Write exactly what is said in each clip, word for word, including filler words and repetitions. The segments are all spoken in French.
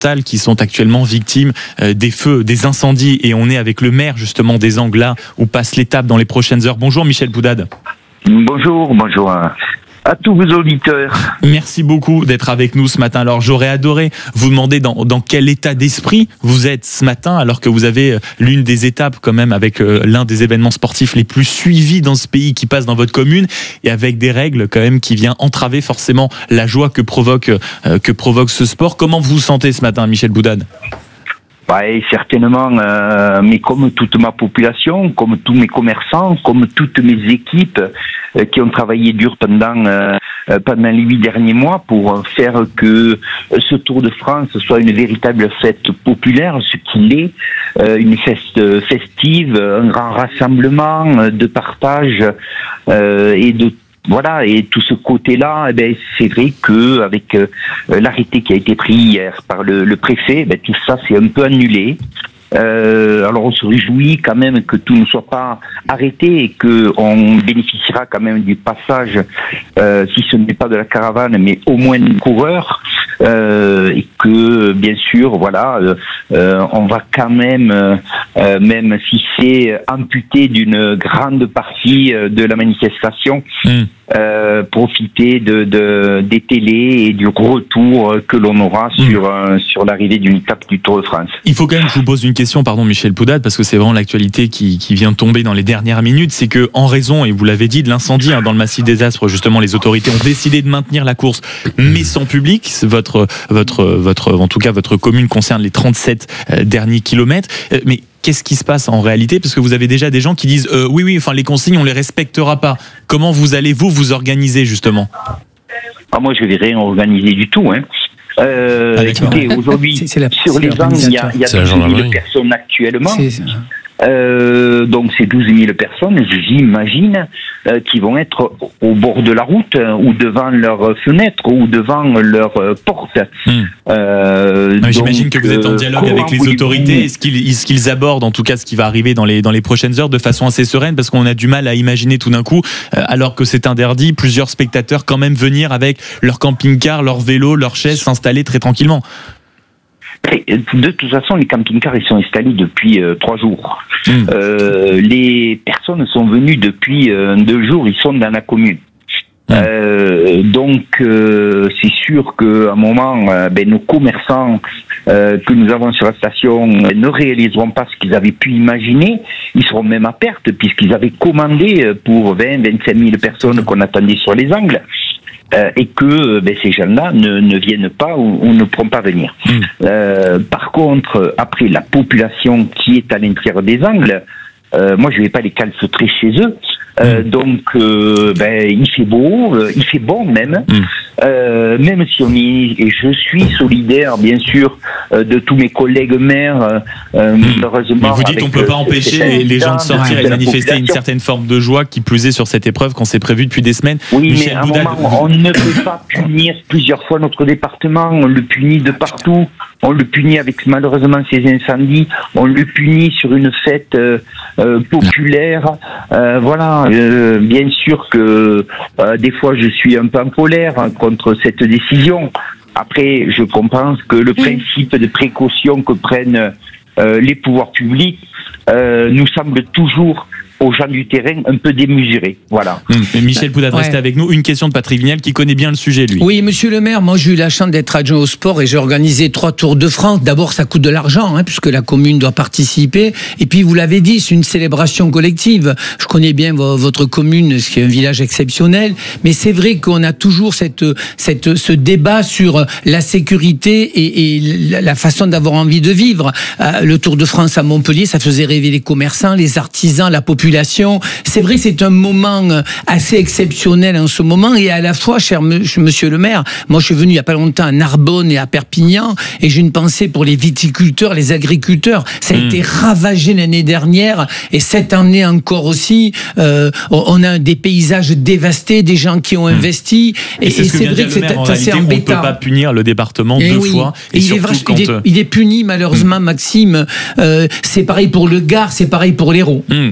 qui sont actuellement victimes euh, des feux, des incendies. Et on est avec le maire justement des Angles, là où passe l'étape dans les prochaines heures. Bonjour Michel Poudade. Bonjour, bonjour à, à tous vos auditeurs. Merci beaucoup d'être avec nous ce matin. Alors j'aurais adoré vous demander dans, dans quel état d'esprit vous êtes ce matin, alors que vous avez l'une des étapes quand même avec euh, l'un des événements sportifs les plus suivis dans ce pays qui passe dans votre commune, et avec des règles quand même qui vient entraver forcément la joie que provoque, euh, que provoque ce sport. Comment vous vous sentez ce matin, Michel Poudade ? Ouais, certainement, euh, mais comme toute ma population, comme tous mes commerçants, comme toutes mes équipes euh, qui ont travaillé dur pendant euh, pendant les huit derniers mois pour faire que ce Tour de France soit une véritable fête populaire, ce qu'il est, euh, une fête festive, un grand rassemblement de partage euh, et de Voilà, et tout ce côté-là, eh ben, c'est vrai que avec euh, l'arrêté qui a été pris hier par le, le préfet, ben, tout ça s'est un peu annulé. Euh, alors on se réjouit quand même que tout ne soit pas arrêté et que on bénéficiera quand même du passage, euh, si ce n'est pas de la caravane, mais au moins des coureurs. Euh, et que bien sûr, voilà, euh, euh, on va quand même, euh, même si c'est amputé d'une grande partie de la manifestation, mmh. euh, profiter de, de des télés et du retour que l'on aura mmh. sur euh, sur l'arrivée d'une étape du Tour de France. Il faut quand même que je vous pose une question, pardon Michel Poudade, parce que c'est vraiment l'actualité qui qui vient tomber dans les dernières minutes. C'est que en raison, et vous l'avez dit, de l'incendie hein, dans le massif des Aspres, justement, les autorités ont décidé de maintenir la course, mais sans public. Votre votre votre en tout cas votre commune concerne les trente-sept euh, derniers kilomètres, euh, mais qu'est-ce qui se passe en réalité? Parce que vous avez déjà des gens qui disent euh, oui oui enfin les consignes on les respectera pas. Comment vous allez vous vous organiser justement? Ah, moi je vais rien organiser du tout hein. Euh, ah, écoutez, aujourd'hui c'est, c'est la, sur les Angles il y a, il y a douze mille personnes actuellement. Euh, donc c'est douze mille personnes, j'imagine, euh, qui vont être au bord de la route euh, ou devant leurs fenêtres ou devant leurs euh, portes. Mmh. Euh, ah, j'imagine que vous êtes en dialogue euh, avec les autorités. Est-ce qu'ils, est-ce qu'ils abordent en tout cas ce qui va arriver dans les, dans les prochaines heures de façon assez sereine, parce qu'on a du mal à imaginer tout d'un coup, euh, alors que c'est interdit, plusieurs spectateurs quand même venir avec leur camping-car, leur vélo, leurs chaises, s'installer très tranquillement? De toute façon, les camping-cars ils sont installés depuis euh, trois jours. Mmh. Euh, les personnes sont venues depuis euh, deux jours, ils sont dans la commune. Mmh. Euh, donc, euh, c'est sûr qu'à un moment, euh, ben, nos commerçants euh, que nous avons sur la station ne réaliseront pas ce qu'ils avaient pu imaginer. Ils seront même à perte puisqu'ils avaient commandé pour vingt à vingt-cinq mille personnes qu'on attendait sur les Angles. Euh, et que ben, ces gens-là ne, ne viennent pas ou, ou ne pourront pas venir. Mmh. Euh, par contre, après, la population qui est à l'intérieur des Angles, euh, moi je ne vais pas les calfeutrer chez eux. Euh, mmh. Donc, euh, ben, il fait beau, euh, il fait bon même. Mmh. Euh, même si on est, et je suis solidaire, bien sûr, euh, de tous mes collègues maires. Euh, mmh. Malheureusement, mais vous dites, on ne peut pas empêcher les, les gens de sortir et de manifester une certaine forme de joie, qui plus est sur cette épreuve quand c'est prévu depuis des semaines. Oui, Michel mais à un Poudade, moment, on ne peut pas punir plusieurs fois notre département. On le punit de partout. On le punit avec malheureusement ces incendies. On le punit sur une fête euh, euh, populaire. Euh, voilà. Euh, bien sûr que euh, des fois je suis un peu en colère contre cette décision. Après, je comprends que le principe de précaution que prennent euh, les pouvoirs publics euh, nous semble toujours aux gens du terrain un peu démesuré. Voilà. Mmh. Michel Poudade, restez ouais. avec nous. Une question de Patrick Vignal qui connaît bien le sujet, lui. Oui, monsieur le maire, moi j'ai eu la chance d'être adjoint au sport et j'ai organisé trois Tours de France. D'abord, ça coûte de l'argent, hein, puisque la commune doit participer. Et puis, vous l'avez dit, c'est une célébration collective. Je connais bien votre commune, ce qui est un village exceptionnel. Mais c'est vrai qu'on a toujours cette, cette, ce débat sur la sécurité et, et la façon d'avoir envie de vivre. Euh, le Tour de France à Montpellier, ça faisait rêver les commerçants, les artisans, la population. C'est vrai, c'est un moment assez exceptionnel en ce moment, et à la fois, cher monsieur le maire, moi je suis venu il n'y a pas longtemps à Narbonne et à Perpignan, et j'ai une pensée pour les viticulteurs, les agriculteurs. Ça a mmh. été ravagé l'année dernière, et cette année encore aussi. Euh, on a des paysages dévastés, des gens qui ont mmh. investi, et, et c'est, et c'est vrai que c'est assez embêtant. On ne peut pas punir le département et deux oui. fois. Et, et il, est vache, quand... il, est, il est puni malheureusement, mmh. Maxime. Euh, c'est pareil pour le Gard, c'est pareil pour l'Hérault. Mmh, c'est ça.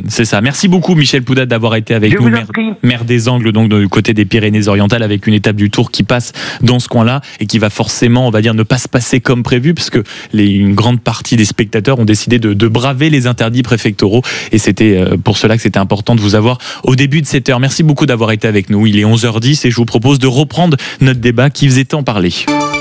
Merci beaucoup Michel Poudat d'avoir été avec Je nous, vous en maire, prie. maire des Angles, donc du côté des Pyrénées-Orientales, avec une étape du Tour qui passe dans ce coin-là et qui va forcément, on va dire, ne pas se passer comme prévu, parce que les, une grande partie des spectateurs ont décidé de, de braver les interdits préfectoraux, et c'était pour cela que c'était important de vous avoir au début de cette heure. Merci beaucoup d'avoir été avec nous. Il est onze heures dix et je vous propose de reprendre notre débat qui faisait tant parler.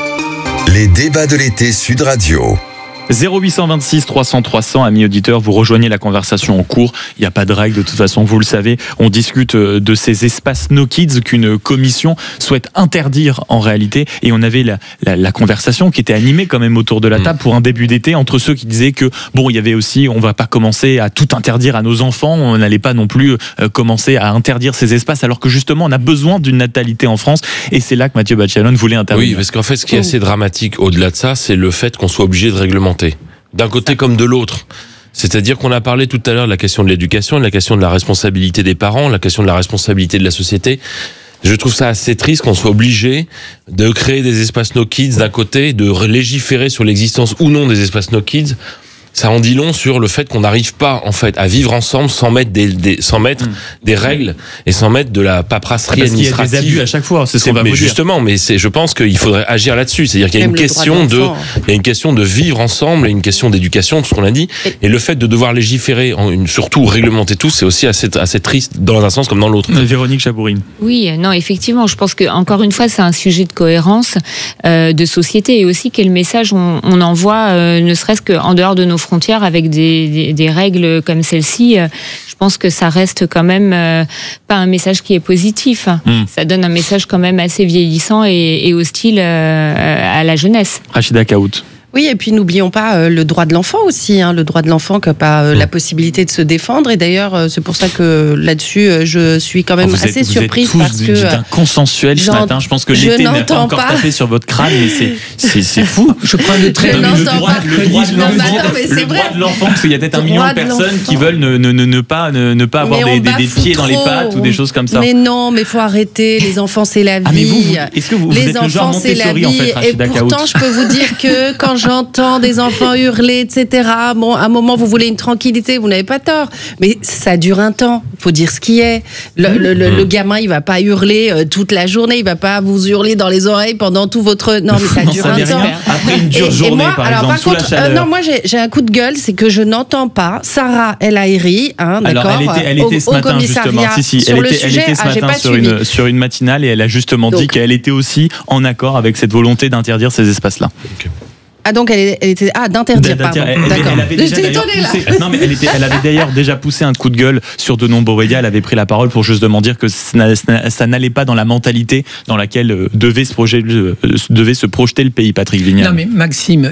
Les débats de l'été Sud Radio. zéro huit cent vingt-six trois cents trois cents, amis auditeurs, vous rejoignez la conversation en cours. Il n'y a pas de règle, de toute façon, vous le savez. On discute de ces espaces No Kids qu'une commission souhaite interdire en réalité. Et on avait la, la, la conversation qui était animée quand même autour de la table pour un début d'été entre ceux qui disaient que, bon, il y avait aussi, on va pas commencer à tout interdire à nos enfants. On n'allait pas non plus commencer à interdire ces espaces, alors que justement, on a besoin d'une natalité en France. Et c'est là que Mathieu Bachelon voulait intervenir. Oui, parce qu'en fait, ce qui est assez dramatique au-delà de ça, c'est le fait qu'on soit obligé de réglementer. D'un côté comme de l'autre. C'est-à-dire qu'on a parlé tout à l'heure de la question de l'éducation, de la question de la responsabilité des parents, la question de la responsabilité de la société. Je trouve ça assez triste qu'on soit obligé de créer des espaces No Kids d'un côté, de légiférer sur l'existence ou non des espaces No Kids. Ça en dit long sur le fait qu'on n'arrive pas en fait à vivre ensemble sans mettre des, des sans mettre mmh. des règles et sans mettre de la paperasserie Parce administrative. Il y a des abus à chaque fois, c'est ce qu'on va mais vous dire. Justement, mais c'est, je pense qu'il faudrait agir là-dessus. C'est-à-dire qu'il y a une question de, il y a une question de vivre ensemble, et une question d'éducation, tout ce qu'on a dit. Et, et le fait de devoir légiférer, en une, surtout réglementer tout, c'est aussi assez, assez triste dans un sens comme dans l'autre. Véronique Chabourine. Oui, non, effectivement, je pense que encore une fois, c'est un sujet de cohérence, euh, de société, et aussi quel message on, on envoie, euh, ne serait-ce qu'en dehors de nos frontières, avec des Des, des, des règles comme celle-ci, euh, je pense que ça reste quand même euh, pas un message qui est positif. Mmh. Ça donne un message quand même assez vieillissant et, et hostile euh, à la jeunesse. Rachida Kaout. Oui, et puis n'oublions pas euh, le droit de l'enfant aussi, hein, le droit de l'enfant qui n'a pas euh, mmh. la possibilité de se défendre. Et d'ailleurs, euh, c'est pour ça que là-dessus, euh, je suis quand même vous assez êtes, vous surprise êtes tous parce que d'un consensuel ce matin. Je pense que l'été n'a pas encore pas. tapé sur votre crâne, mais c'est c'est, c'est fou. Je prends le très je le droit, pas. le droit de l'enfant, non, le droit de l'enfant, parce qu'il y a peut-être un million de personnes qui veulent ne, ne, ne, ne pas ne, ne pas avoir des, des, des pieds trop. dans les pattes ou des choses comme ça. Mais non, mais faut arrêter. Les enfants, c'est la vie. Ah, mais vous, vous, est-ce que vous, les vous êtes enfants, le genre Montessori en fait, Rachida Et pourtant, Kaout. je peux vous dire que quand j'entends des enfants hurler, et cetera. Bon, à un moment, vous voulez une tranquillité, vous n'avez pas tort. Mais ça dure un temps. Il faut dire ce qui est. Le, le, le, le gamin, il va pas hurler euh, toute la journée. Il va pas vous hurler dans les oreilles pendant tout votre. Non, mais ça non, dure ça un temps. Rien. Après une dure et, journée, et moi, par alors, exemple, par sous contre, la chaleur. Euh, non, moi, j'ai, j'ai un coup de gueule, c'est que je n'entends pas Sarah El Haïry, hein, alors, d'accord. elle était, elle était au, ce matin justement. Si, si, elle était, elle était ce ah, matin sur une sur une matinale et elle a justement Donc. dit qu'elle était aussi en accord avec cette volonté d'interdire ces espaces-là. Okay. Ah donc elle, elle était ah d'interdire pardon. Elle, elle, D'accord. Elle avait déjà J'étais étonnée là. Poussé, non mais elle, était, elle avait d'ailleurs déjà poussé un coup de gueule sur de nombreux médias. Elle avait pris la parole pour justement dire que ça, ça n'allait pas dans la mentalité dans laquelle devait se projeter, devait se projeter le pays. Patrick Vignal. Non mais Maxime,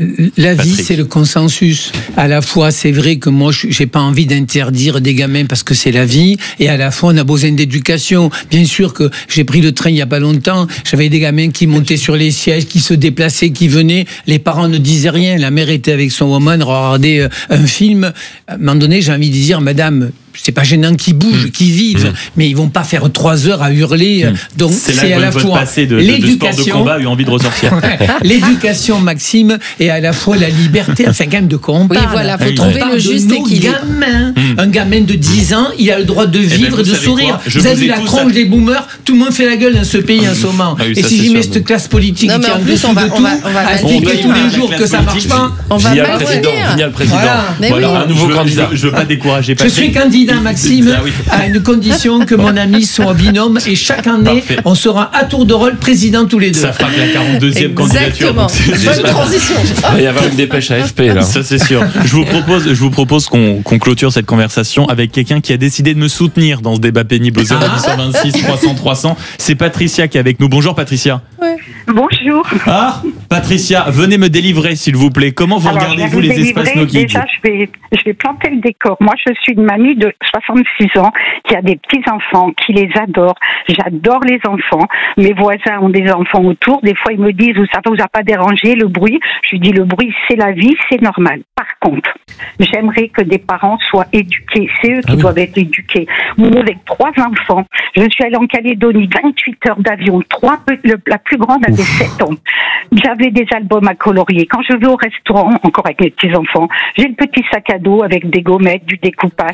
la Patrick. vie c'est le consensus. À la fois c'est vrai que moi j'ai pas envie d'interdire des gamins parce que c'est la vie, et à la fois on a besoin d'éducation. Bien sûr que j'ai pris le train il y a pas longtemps, j'avais des gamins qui montaient sur les sièges, qui se déplaçaient, qui venaient, les parents ne disaient rien. La mère était avec son woman, regardait un film. À un moment donné, j'ai envie de dire, madame, c'est pas gênant qu'ils bougent, mmh. qu'ils vivent, mmh. mais ils vont pas faire trois heures à hurler. Mmh. Donc c'est, c'est là à la votre fois passé de, l'éducation, de sport de combat a eu envie de ressortir. L'éducation, Maxime, et à la fois la liberté. Enfin, quand même de quoi on parle. Oui, voilà, faut on trouver parle le juste de nos équilibre. gamins. Mmh. Un gamin de dix ans, il a le droit de vivre, ben, de sourire. Vous, vous avez vous vu la tronche à... des boomers, tout le monde fait la gueule dans ce pays en ce moment. Ah oui, et ça, si j'y mets sûr, cette classe politique non, qui est en plus, dessous on va, de tout, on va, on va à expliquer tous les jours que ça marche pas, on va Via pas le président, via le président. Voilà. Voilà, oui. un nouveau je veux, candidat. Je, je veux pas décourager. Je suis candidat, Maxime, Ah oui. à une condition que mon ami soit en binôme, et chaque année, Parfait. on sera à tour de rôle président tous les deux. Ça fera que la quarante-deuxième candidature. Exactement. Bonne transition. Il va y avoir une dépêche A F P là. Ça c'est sûr. Je vous propose, je vous propose qu'on, qu'on clôture cette conversation avec quelqu'un qui a décidé de me soutenir dans ce débat pénible au zéro huit cent vingt-six trois cents trois cents. C'est Patricia qui est avec nous. Bonjour Patricia. Ouais. Bonjour. Ah, Patricia, venez me délivrer s'il vous plaît. Comment vous Alors, regardez-vous vous les délivrer, espaces No Kids? Déjà, je vais, je vais planter le décor. Moi, je suis une mamie de soixante-six ans qui a des petits-enfants, qui les adore. J'adore les enfants. Mes voisins ont des enfants autour. Des fois, ils me disent, ça ne vous a pas dérangé, le bruit? Je lui dis, le bruit, c'est la vie, c'est normal. Par contre, j'aimerais que des parents soient éduqués. C'est eux qui ah oui. doivent être éduqués. Moi, avec trois enfants, je suis allée en Calédonie, vingt-huit heures d'avion. Trois, le, la plus grande avait Ouf. sept ans. J'avais des albums à colorier. Quand je vais au restaurant, encore avec mes petits-enfants, j'ai le petit sac à dos avec des gommettes, du découpage. Mmh.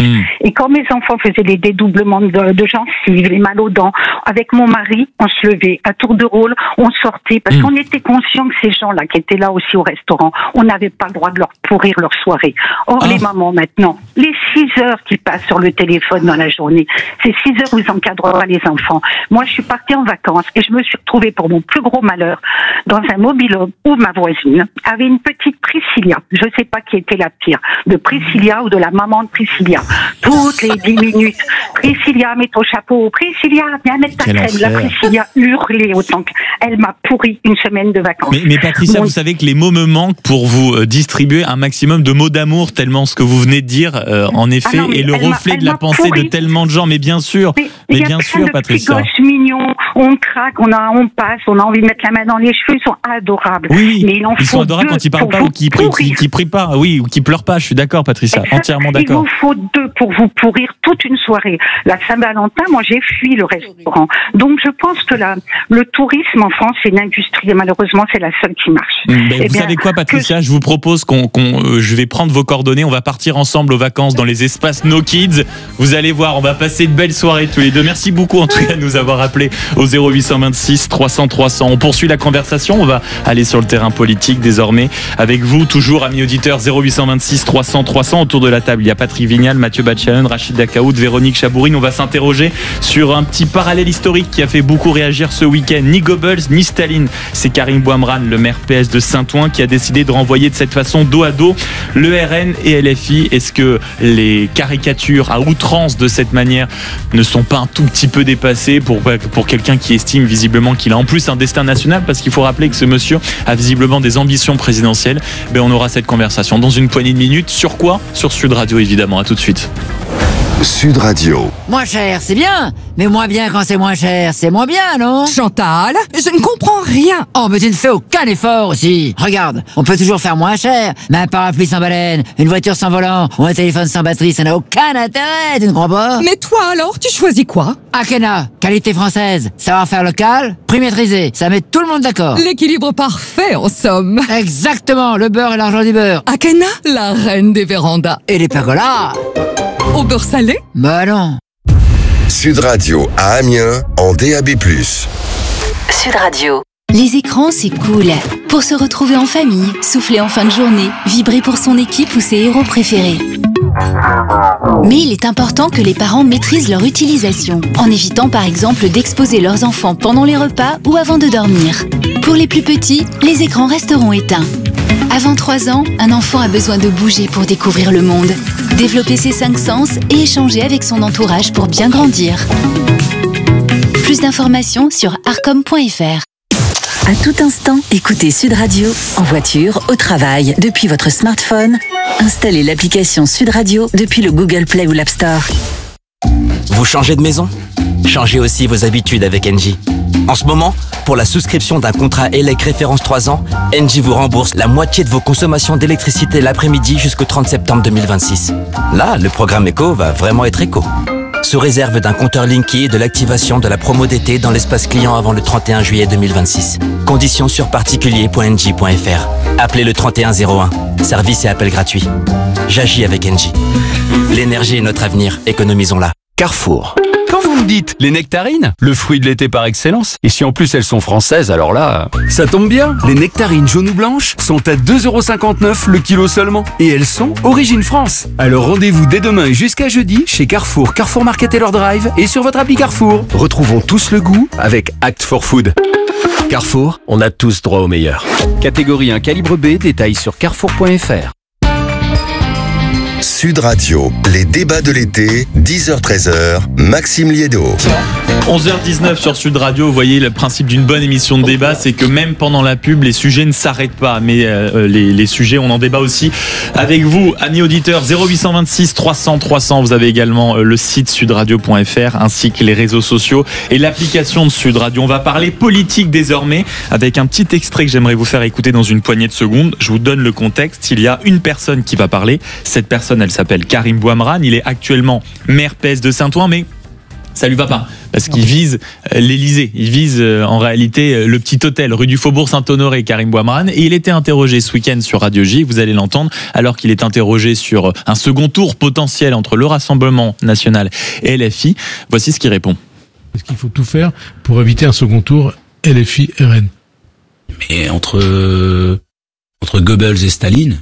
Et quand mes enfants faisaient les dédoublements de, de gencives, les mal aux dents, avec mon mari, on se levait à tour de rôle, on sortait, parce mmh. qu'on était conscient que ces gens-là qui étaient là aussi au restaurant, on n'avait pas le droit de leur pourrir leur soirée. Or, ah. les mamans maintenant, les six heures qui passent sur le téléphone dans la journée, c'est six heures où ils encadrent pas les enfants. Moi, je suis partie en vacances et je me suis retrouvée pour mon plus gros malheur dans un mobil-home où ma voisine avait une petite Priscilla. Je ne sais pas qui était la pire, de Priscilla ou de la maman de Priscilla. Toutes les dix minutes, Priscilla, mets ton chapeau, Priscilla, viens mettre ta Quel crème. enfer. La Priscilla hurlait autant qu'elle m'a pourri une semaine de vacances. Mais, mais Patricia, Mon... vous savez que les mots me manquent pour vous euh, distribuer un maximum de mots d'amour, tellement ce que vous venez de dire, euh, en effet, Ah non, est le reflet de la pensée pourri. de tellement de gens. Mais bien sûr, mais, mais bien sûr, de Patricia. Petits gosses mignons, on craque, on, a, on passe, on a envie de mettre la main dans les cheveux, ils sont adorables. Oui, mais il en ils faut sont adorables quand ils parlent pas ou qui prient, qui, qui prient pas, oui, ou qui pleurent pas. Je suis d'accord, Patricia, Exact. entièrement d'accord. Il vous faut deux pour vous pourrir toute une soirée. La Saint-Valentin, moi j'ai fui le restaurant. Donc je pense que la, le tourisme en France, c'est une industrie et malheureusement c'est la seule qui marche. Ben, eh vous bien, savez quoi, Patricia, que... je vous propose qu'on, qu'on euh, je vais prendre vos coordonnées, on va partir ensemble aux vacances dans les espaces No Kids. Vous allez voir, on va passer de belles soirées tous les deux. Merci beaucoup en tout cas de nous avoir appelés au zéro huit cent vingt-six trois cents trois cents. On poursuit la conversation, on va aller sur le terrain politique désormais avec vous, toujours amis auditeurs. Zéro huit cent vingt-six trois cents trois cents. Autour de la table, il y a Patrick Vignal, Mathieu Batchalon, Rachid Dakaoud, Véronique Chabourine. On va s'interroger sur un petit parallèle historique qui a fait beaucoup réagir ce week-end. Ni Goebbels, ni Staline. C'est Karim Bouamran, le maire P S de Saint-Ouen, qui a décidé de renvoyer de cette façon dos à dos le R N et L F I. Est-ce que les caricatures à outrance de cette manière ne sont pas un tout petit peu dépassées pour, pour quelqu'un qui estime visiblement qu'il a en plus un destin national, parce qu'il faut rappeler que ce monsieur a visiblement des ambitions présidentielles. Ben, on aura cette conversation dans une poignée de minutes. Sur quoi ? Sur Sud Radio évidemment. À tout de suite. Sud Radio. Moins cher, c'est bien, mais moins bien quand c'est moins cher, c'est moins bien, non? Chantal, je ne comprends rien. Oh, mais tu ne fais aucun effort aussi. Regarde, on peut toujours faire moins cher, mais un parapluie sans baleine, une voiture sans volant ou un téléphone sans batterie, ça n'a aucun intérêt, tu ne crois pas? Mais toi alors, tu choisis quoi? Akena, qualité française, savoir-faire local, prix maîtrisé, ça met tout le monde d'accord. L'équilibre parfait, en somme. Exactement, le beurre et l'argent du beurre. Akena, la reine des vérandas. Et les pergolas. Au beurre salé? Bah non. Sud Radio à Amiens en D A B plus. Sud Radio. Les écrans, c'est cool. Pour se retrouver en famille, souffler en fin de journée, vibrer pour son équipe ou ses héros préférés. Mais il est important que les parents maîtrisent leur utilisation, en évitant par exemple d'exposer leurs enfants pendant les repas ou avant de dormir. Pour les plus petits, les écrans resteront éteints. Avant trois ans, un enfant a besoin de bouger pour découvrir le monde, développer ses cinq sens et échanger avec son entourage pour bien grandir. Plus d'informations sur arcom point f r. À tout instant, écoutez Sud Radio, en voiture, au travail, depuis votre smartphone. Installez l'application Sud Radio depuis le Google Play ou l'App Store. Vous changez de maison ? Changez aussi vos habitudes avec Engie. En ce moment, pour la souscription d'un contrat E L E C référence trois ans, Engie vous rembourse la moitié de vos consommations d'électricité l'après-midi jusqu'au trente septembre deux mille vingt-six. Là, le programme Eco va vraiment être éco. Sous réserve d'un compteur Linky et de l'activation de la promo d'été dans l'espace client avant le trente et un juillet deux mille vingt-six. Conditions sur particulier point engie point f r. Appelez le trente et un zéro un. Service et appel gratuit. J'agis avec Engie. L'énergie est notre avenir. Économisons-la. Carrefour. Quand vous me dites les nectarines, le fruit de l'été par excellence, et si en plus elles sont françaises, alors là, ça tombe bien. Les nectarines jaunes ou blanches sont à deux euros cinquante-neuf le kilo seulement. Et elles sont origine France. Alors rendez-vous dès demain et jusqu'à jeudi chez Carrefour, Carrefour Market et leur Drive et sur votre appli Carrefour. Retrouvons tous le goût avec Act for Food. Carrefour, on a tous droit au meilleur. Catégorie un calibre B, détails sur carrefour point f r. Sud Radio, les débats de l'été, dix heures treize heures, Maxime Liédo. onze heures dix-neuf sur Sud Radio, vous voyez le principe d'une bonne émission de débat, c'est que même pendant la pub, les sujets ne s'arrêtent pas. Mais euh, les, les sujets, on en débat aussi avec vous, amis auditeurs. Zéro huit cent vingt-six trois cents trois cents, vous avez également euh, le site sud radio point f r ainsi que les réseaux sociaux et l'application de Sud Radio. On va parler politique désormais avec un petit extrait que j'aimerais vous faire écouter dans une poignée de secondes. Je vous donne le contexte. Il y a une personne qui va parler. Cette personne, elle s'appelle Karim Bouamran. Il est actuellement maire P S de Saint-Ouen, mais ça lui va pas. Parce qu'il vise l'Élysée, il vise en réalité le petit hôtel rue du Faubourg Saint-Honoré, Karim Bouamrane. Et il était interrogé ce week-end sur Radio J, vous allez l'entendre, alors qu'il est interrogé sur un second tour potentiel entre le Rassemblement National et L F I. Voici ce qu'il répond. Est-ce qu'il faut tout faire pour éviter un second tour L F I R N? Mais entre, euh, entre Goebbels et Staline,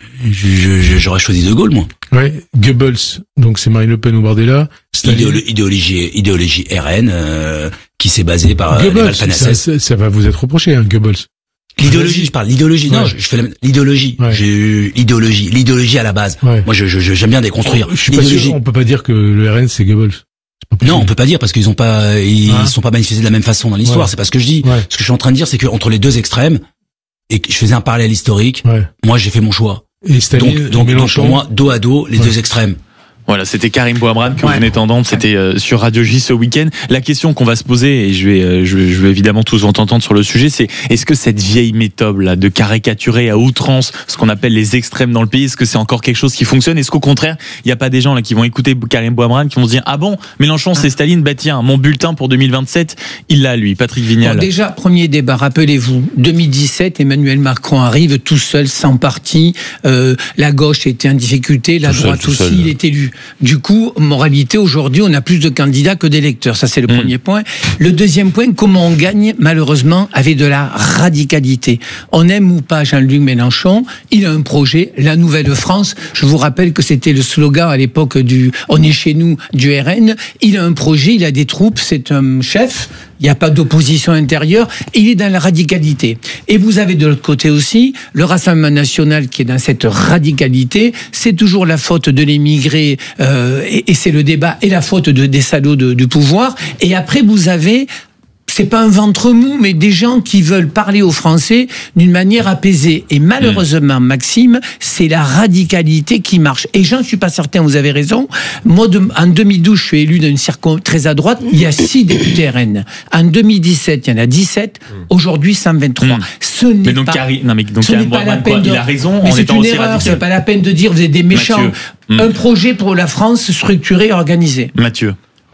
je, je, j'aurais choisi De Gaulle, moi. Ouais, Goebbels, donc c'est Marine Le Pen ou Bardella. Idéolo- idéologie, idéologie R N, euh, qui s'est basée par Goebbels, les Valpanasses. ça, ça, ça va vous être reproché, hein, Goebbels. L'idéologie, je parle l'idéologie. Ouais. Non, je, je fais la, l'idéologie. Ouais. J'ai eu l'idéologie, l'idéologie à la base. Ouais. Moi, je, je, j'aime bien déconstruire. Je suis pas sûr, on peut pas dire que le R N c'est Goebbels. Non, on peut pas dire parce qu'ils ont pas, ils ah. sont pas manifestés de la même façon dans l'histoire. Ouais. C'est pas ce que je dis. Ouais. Ce que je suis en train de dire, c'est que entre les deux extrêmes, et que je faisais un parallèle historique, ouais. moi j'ai fait mon choix. Et Staline, donc, donc, donc pour moi, dos à dos, les ouais. deux extrêmes. Voilà, c'était Karim Bouamrane que vous venez d'entendre, c'était euh, sur Radio J ce week-end. La question qu'on va se poser, et je vais, euh, je, vais, je vais évidemment tous vous entendre sur le sujet, c'est est-ce que cette vieille méthode là de caricaturer à outrance ce qu'on appelle les extrêmes dans le pays, est-ce que c'est encore quelque chose qui fonctionne? Est-ce qu'au contraire, il n'y a pas des gens là qui vont écouter Karim Bouamrane qui vont se dire ah bon, Mélenchon c'est Staline, bah tiens, mon bulletin pour deux mille vingt-sept, il l'a lui, Patrick Vignal. Bon, déjà, premier débat, rappelez-vous, deux mille dix-sept, Emmanuel Macron arrive tout seul, sans parti, euh, la gauche était en difficulté, la tout droite seul, aussi, seul. Il est élu. Du coup, moralité, aujourd'hui, on a plus de candidats que d'électeurs. Ça, c'est le mmh. premier point. Le deuxième point, comment on gagne, malheureusement, avec de la radicalité. On aime ou pas Jean-Luc Mélenchon, il a un projet, la Nouvelle France. Je vous rappelle que c'était le slogan à l'époque du « On est chez nous » du R N. Il a un projet, il a des troupes, c'est un chef. Il n'y a pas d'opposition intérieure, il est dans la radicalité. Et vous avez de l'autre côté aussi le Rassemblement National qui est dans cette radicalité. C'est toujours la faute de l'émigré, euh, et, et c'est le débat, et la faute de, des salauds de, du pouvoir. Et après, vous avez... c'est pas un ventre mou, mais des gens qui veulent parler aux Français d'une manière apaisée. Et malheureusement, Maxime, c'est la radicalité qui marche. Et j'en suis pas certain, vous avez raison. Moi, de, en deux mille douze, je suis élu d'une circon très à droite. Il y a six députés R N. En deux mille dix-sept, il y en a dix-sept. Aujourd'hui, cent vingt-trois. Mmh. Ce n'est mais donc, pas, Carrie, non, mais donc, ce n'est pas la peine de, il a raison mais en c'est étant une aussi erreur. radical. C'est pas la peine de dire vous êtes des méchants. Mathieu. Un mmh. projet pour la France structuré, organisé. Mathieu.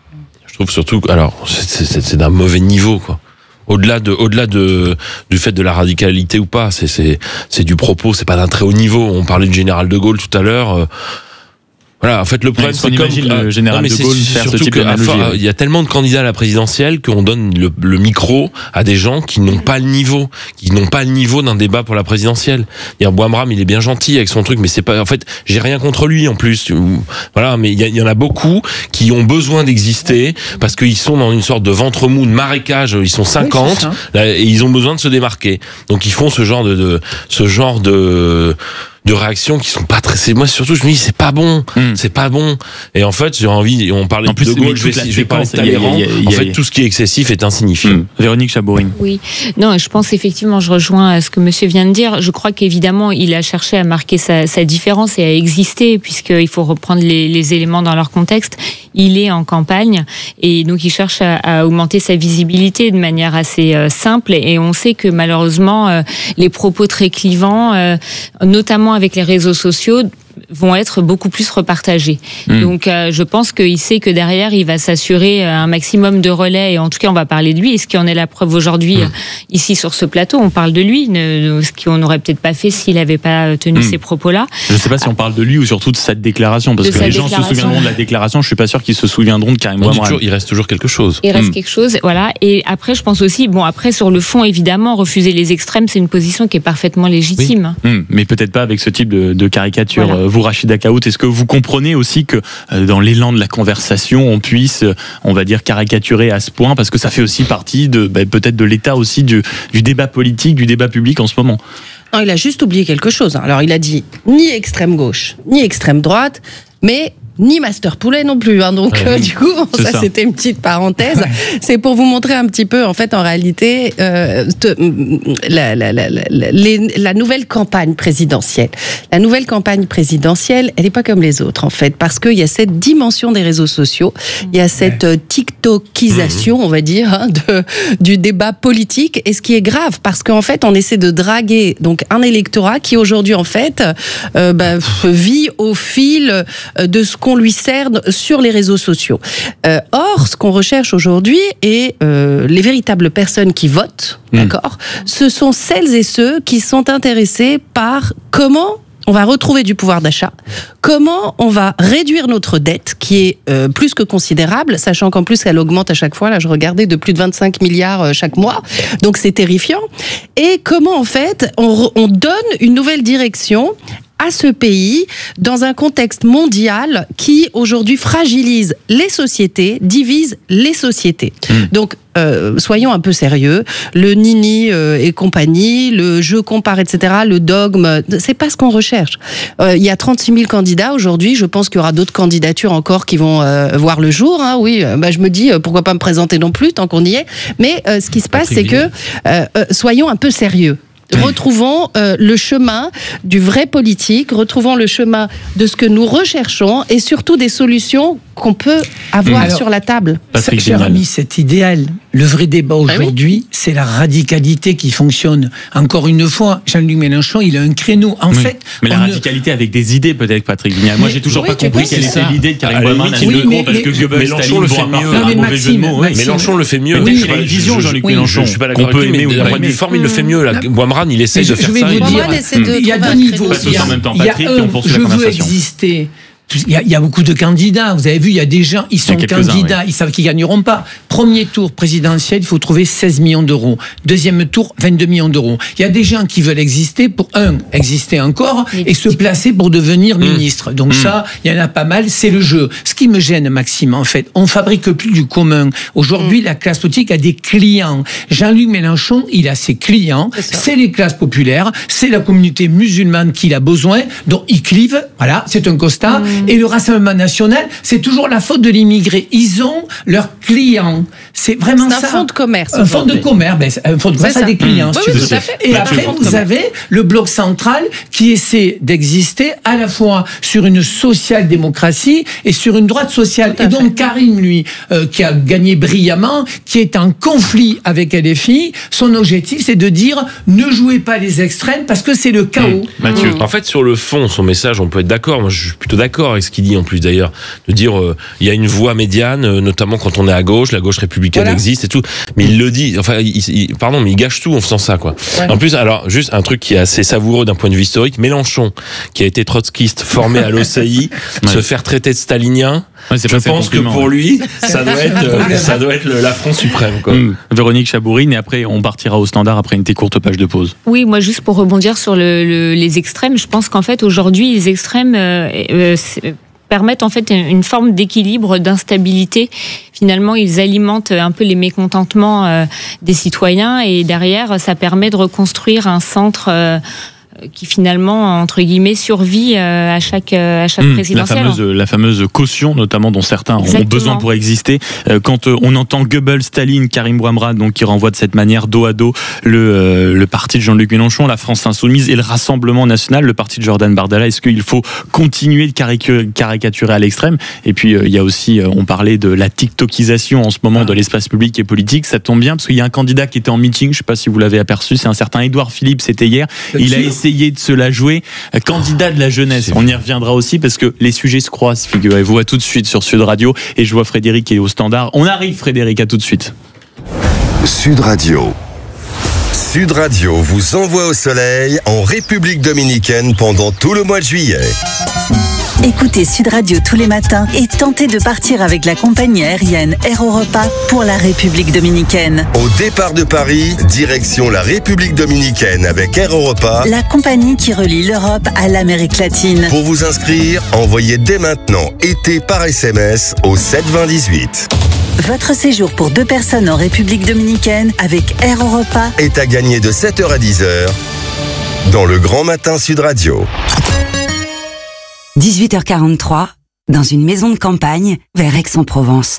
Je trouve surtout, alors, c'est, c'est, c'est d'un mauvais niveau, quoi. Au-delà de, au-delà de, du fait de la radicalité ou pas, c'est, c'est, c'est du propos, c'est pas d'un très haut niveau. On parlait du général de Gaulle tout à l'heure. Euh, Voilà, en fait, le problème, c'est comme le général non, de Gaulle faire ce type d'analogie. Il y a tellement de candidats à la présidentielle qu'on donne le, le micro à des gens qui n'ont pas le niveau, qui n'ont pas le niveau d'un débat pour la présidentielle. Il y a Bouamrane, il est bien gentil avec son truc, mais c'est pas, en fait, j'ai rien contre lui en plus. Voilà, mais il y, a, il y en a beaucoup qui ont besoin d'exister parce qu'ils sont dans une sorte de ventre mou, de marécage. Ils sont cinquante oui, là, et ils ont besoin de se démarquer. Donc ils font ce genre de, de ce genre de de réactions qui sont pas très, c'est moi surtout je me dis c'est pas bon, mm. c'est pas bon. Et en fait j'ai envie, on parlait en plus, de Gaulle, je vais, je vais parler de Talleyrand. En fait tout ce qui est excessif est insignifiant. Mm. Véronique Chabourine. Oui, non, je pense effectivement, je rejoins ce que Monsieur vient de dire. Je crois qu'évidemment il a cherché à marquer sa, sa différence et à exister puisqu'il faut reprendre les, les éléments dans leur contexte. Il est en campagne et donc il cherche à, à augmenter sa visibilité de manière assez euh, simple et on sait que malheureusement euh, les propos très clivants, euh, notamment avec les réseaux sociaux, vont être beaucoup plus repartagés. Mmh. Donc euh, je pense qu'il sait que derrière il va s'assurer un maximum de relais et en tout cas on va parler de lui et ce qui en est la preuve aujourd'hui mmh. ici sur ce plateau, on parle de lui, ne, ce qu'on n'aurait peut-être pas fait s'il n'avait pas tenu mmh. ces propos-là. Je ne sais pas si on parle de lui ou surtout de cette déclaration parce de que les gens se souviendront de la déclaration, je suis pas sûr qu'ils se souviendront de Karim Bouamrane. Il reste toujours quelque chose. Il reste mmh. quelque chose, voilà. Et après je pense aussi, bon après sur le fond évidemment refuser les extrêmes c'est une position qui est parfaitement légitime. Oui. Mmh. Mais peut-être pas avec ce type de, de caricature. Voilà. Vous Rachida Kaout, est-ce que vous comprenez aussi que euh, dans l'élan de la conversation, on puisse, euh, on va dire, caricaturer à ce point, parce que ça fait aussi partie de bah, peut-être de l'état aussi du, du débat politique, du débat public en ce moment. Non, il a juste oublié quelque chose. Alors il a dit ni extrême gauche, ni extrême droite, mais ni Master Poulet non plus, hein. Donc ouais, euh, du coup ça, ça c'était une petite parenthèse. Ouais. C'est pour vous montrer un petit peu en fait en réalité euh, te, la, la, la, la, les, la nouvelle campagne présidentielle. La nouvelle campagne présidentielle, elle n'est pas comme les autres en fait, parce qu'il y a cette dimension des réseaux sociaux, il y a cette ouais. TikTokisation, on va dire, hein, de, du débat politique. Et ce qui est grave, parce qu'en fait on essaie de draguer donc un électorat qui aujourd'hui en fait euh, bah, vit au fil de ce qu'on qu'on lui cerne sur les réseaux sociaux. Euh, or, ce qu'on recherche aujourd'hui est euh, les véritables personnes qui votent, mmh. d'accord ? Ce sont celles et ceux qui sont intéressés par comment on va retrouver du pouvoir d'achat, comment on va réduire notre dette, qui est euh, plus que considérable, sachant qu'en plus elle augmente à chaque fois, là je regardais, de plus de vingt-cinq milliards euh, chaque mois, donc c'est terrifiant, et comment en fait on, on donne une nouvelle direction à ce pays dans un contexte mondial qui aujourd'hui fragilise les sociétés, divise les sociétés. Mmh. Donc euh, soyons un peu sérieux. Le nini euh, et compagnie, le je compare, et cetera, le dogme, c'est pas ce qu'on recherche. Euh, il y a trente-six mille candidats aujourd'hui. Je pense qu'il y aura d'autres candidatures encore qui vont euh, voir le jour. Hein, oui, bah, je me dis euh, pourquoi pas me présenter non plus tant qu'on y est. Mais euh, ce qui se passe, c'est que euh, euh, soyons un peu sérieux. Retrouvons euh, le chemin du vrai politique, retrouvons le chemin de ce que nous recherchons et surtout des solutions qu'on peut avoir Alors, sur la table. Cher ami, c'est idéal. Le vrai débat aujourd'hui, ah oui c'est la radicalité qui fonctionne. Encore une fois, Jean-Luc Mélenchon, il a un créneau. En oui. fait, mais la radicalité ne... avec des idées, peut-être, Patrick Vignal. Moi, j'ai toujours oui, pas compris quelle était l'idée de Karim Boimard à le compte, parce que Goebbels, Mélenchon le fait mieux. Mélenchon le fait mieux. Il a une vision, Jean-Luc Mélenchon. Je suis pas d'accord avec lui, mais d'un point de vue forme, il le fait mieux. Boimard, il essaie de faire ça. Il y a deux niveaux. Il y a un, je veux exister. Il y, a, il y a beaucoup de candidats. Vous avez vu, il y a des gens, ils sont candidats, oui. ils savent qu'ils gagneront pas. Premier tour présidentiel, il faut trouver seize millions d'euros. Deuxième tour, vingt-deux millions d'euros. Il y a des gens qui veulent exister pour, un, exister encore et, et se placer pour devenir mmh. ministre. Donc mmh. ça, il y en a pas mal, c'est le jeu. Ce qui me gêne, Maxime, en fait, on fabrique plus du commun. Aujourd'hui, mmh. la classe politique a des clients. Jean-Luc Mélenchon, il a ses clients. C'est, c'est les classes populaires, c'est la communauté musulmane qu'il a besoin, dont il clive. Voilà, c'est un constat. Mmh. Et le Rassemblement national, c'est toujours la faute de l'immigré. Ils ont leurs clients. C'est vraiment c'est ça. un fonds de commerce. Un fonds de commerce. Ben, un fonds de commerce, ça a des clients. Mmh. Oui, oui, tout à fait. Et après, vous avez le bloc central qui essaie d'exister à la fois sur une social-démocratie et sur une droite sociale. Et donc, Karim, lui, euh, qui a gagné brillamment, qui est en conflit avec L F I, son objectif, c'est de dire ne jouez pas les extrêmes parce que c'est le chaos. Mmh. Mathieu. Mmh. En fait, sur le fond, son message, on peut être d'accord. Moi, je suis plutôt d'accord avec ce qu'il dit en plus d'ailleurs, de dire euh, il y a une voie médiane, euh, notamment quand on est à gauche, la gauche républicaine voilà. existe et tout, mais il le dit, enfin, il, il, pardon, mais il gâche tout en faisant ça, quoi. Ouais. En plus, alors, juste un truc qui est assez savoureux d'un point de vue historique, Mélenchon, qui a été trotskiste, formé à l'O C I, ouais. se faire traiter de stalinien, ouais, je pense que pour lui, ça doit être, euh, ça doit être le, l'affront suprême, quoi. Mmh. Véronique Chabourine, et après, on partira au standard après une courte page de pause. Oui, moi, juste pour rebondir sur le, le, les extrêmes, je pense qu'en fait, aujourd'hui, les extrêmes, euh, euh, permettent en fait une forme d'équilibre, d'instabilité. Finalement, ils alimentent un peu les mécontentements euh, des citoyens et derrière, ça permet de reconstruire un centre euh, qui finalement, entre guillemets, survit à chaque, à chaque mmh, présidentielle. La fameuse, la fameuse caution, notamment, dont certains Exactement. ont besoin pour exister. Quand on entend Goebbels, Staline, Karim Boimard, donc qui renvoie de cette manière dos à dos le, euh, le parti de Jean-Luc Mélenchon, la France Insoumise et le Rassemblement National, le parti de Jordan Bardella. Est-ce qu'il faut continuer de caricaturer à l'extrême? Et puis, euh, il y a aussi, euh, on parlait de la TikTokisation en ce moment ah. de l'espace public et politique. Ça tombe bien parce qu'il y a un candidat qui était en meeting, je ne sais pas si vous l'avez aperçu, c'est un certain Édouard Philippe, c'était hier. Il a essayé de se la jouer, candidat de la jeunesse. On y reviendra aussi parce que les sujets se croisent, figurez-vous. À tout de suite sur Sud Radio. Et je vois Frédéric qui est au standard. On arrive, Frédéric, à tout de suite. Sud Radio. Sud Radio vous envoie au soleil en République Dominicaine pendant tout le mois de juillet. Écoutez Sud Radio tous les matins et tentez de partir avec la compagnie aérienne Air Europa pour la République Dominicaine. Au départ de Paris, direction la République Dominicaine avec Air Europa, la compagnie qui relie l'Europe à l'Amérique latine. Pour vous inscrire, envoyez dès maintenant été par S M S au sept vingt dix-huit. Votre séjour pour deux personnes en République Dominicaine avec Air Europa est à gagner de sept heures à dix heures dans le Grand Matin Sud Radio. dix-huit heures quarante-trois, dans une maison de campagne vers Aix-en-Provence.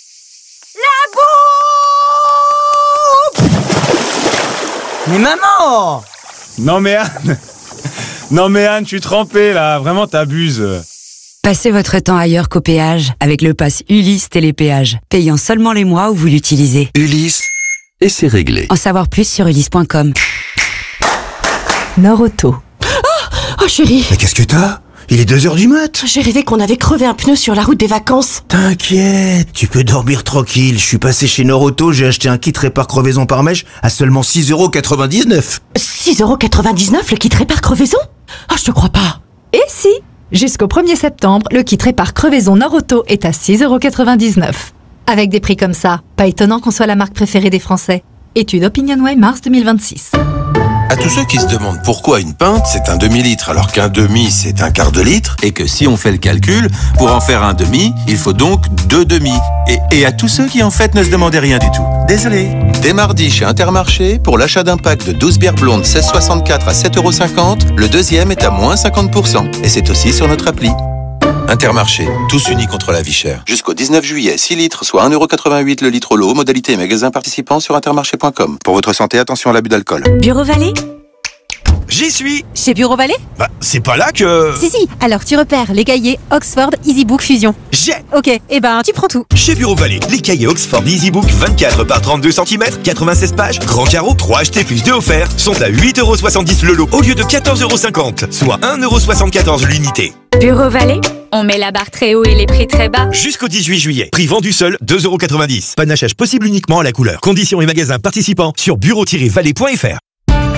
La bouffe! Mais maman! Non mais Anne! Non mais Anne, je suis trempé là, vraiment t'abuses. Passez votre temps ailleurs qu'au péage avec le pass Ulysse Télépéage, payant seulement les mois où vous l'utilisez. Ulysse, et c'est réglé. En savoir plus sur ulysse point com. Nord Auto. Oh, oh chérie! Mais qu'est-ce que t'as? Il est deux heures du mat. J'ai rêvé qu'on avait crevé un pneu sur la route des vacances. T'inquiète, tu peux dormir tranquille. Je suis passé chez Norauto, j'ai acheté un kit répare crevaison par mèche à seulement six euros quatre-vingt-dix-neuf. six euros quatre-vingt-dix-neuf le kit répare crevaison? Ah, je te crois pas. Et si? Jusqu'au premier septembre, le kit répare crevaison Norauto est à six euros quatre-vingt-dix-neuf. Avec des prix comme ça, pas étonnant qu'on soit la marque préférée des Français. Étude OpinionWay mars deux mille vingt-six. À tous ceux qui se demandent pourquoi une pinte c'est un demi-litre alors qu'un demi c'est un quart de litre et que si on fait le calcul, pour en faire un demi, il faut donc deux demi. Et, et à tous ceux qui en fait ne se demandaient rien du tout. Désolé. Dès mardi chez Intermarché, pour l'achat d'un pack de douze bières blondes seize soixante-quatre à sept euros cinquante, le deuxième est à moins cinquante pour cent. Et c'est aussi sur notre appli. Intermarché, tous unis contre la vie chère. Jusqu'au dix-neuf juillet, six litres, soit un euro quatre-vingt-huit le litre au lot. Modalité et magasin participants sur intermarché point com. Pour votre santé, attention à l'abus d'alcool. Bureau Vallée? J'y suis. Chez Bureau Vallée? Bah, c'est pas là que... Si, si. Alors, tu repères les cahiers Oxford EasyBook Fusion. J'ai. Ok, et ben, tu prends tout. Chez Bureau Vallée, les cahiers Oxford EasyBook vingt-quatre par trente-deux centimètres, quatre-vingt-seize pages, grand carreau, trois achetés plus deux offerts, sont à huit euros soixante-dix le lot au lieu de quatorze euros cinquante, soit un euro soixante-quatorze l'unité. Bureau Vallée? On met la barre très haut et les prix très bas. Jusqu'au dix-huit juillet. Prix vendu seul, deux euros quatre-vingt-dix. Panachage possible uniquement à la couleur. Conditions et magasins participants sur bureau tiret vallée point f r.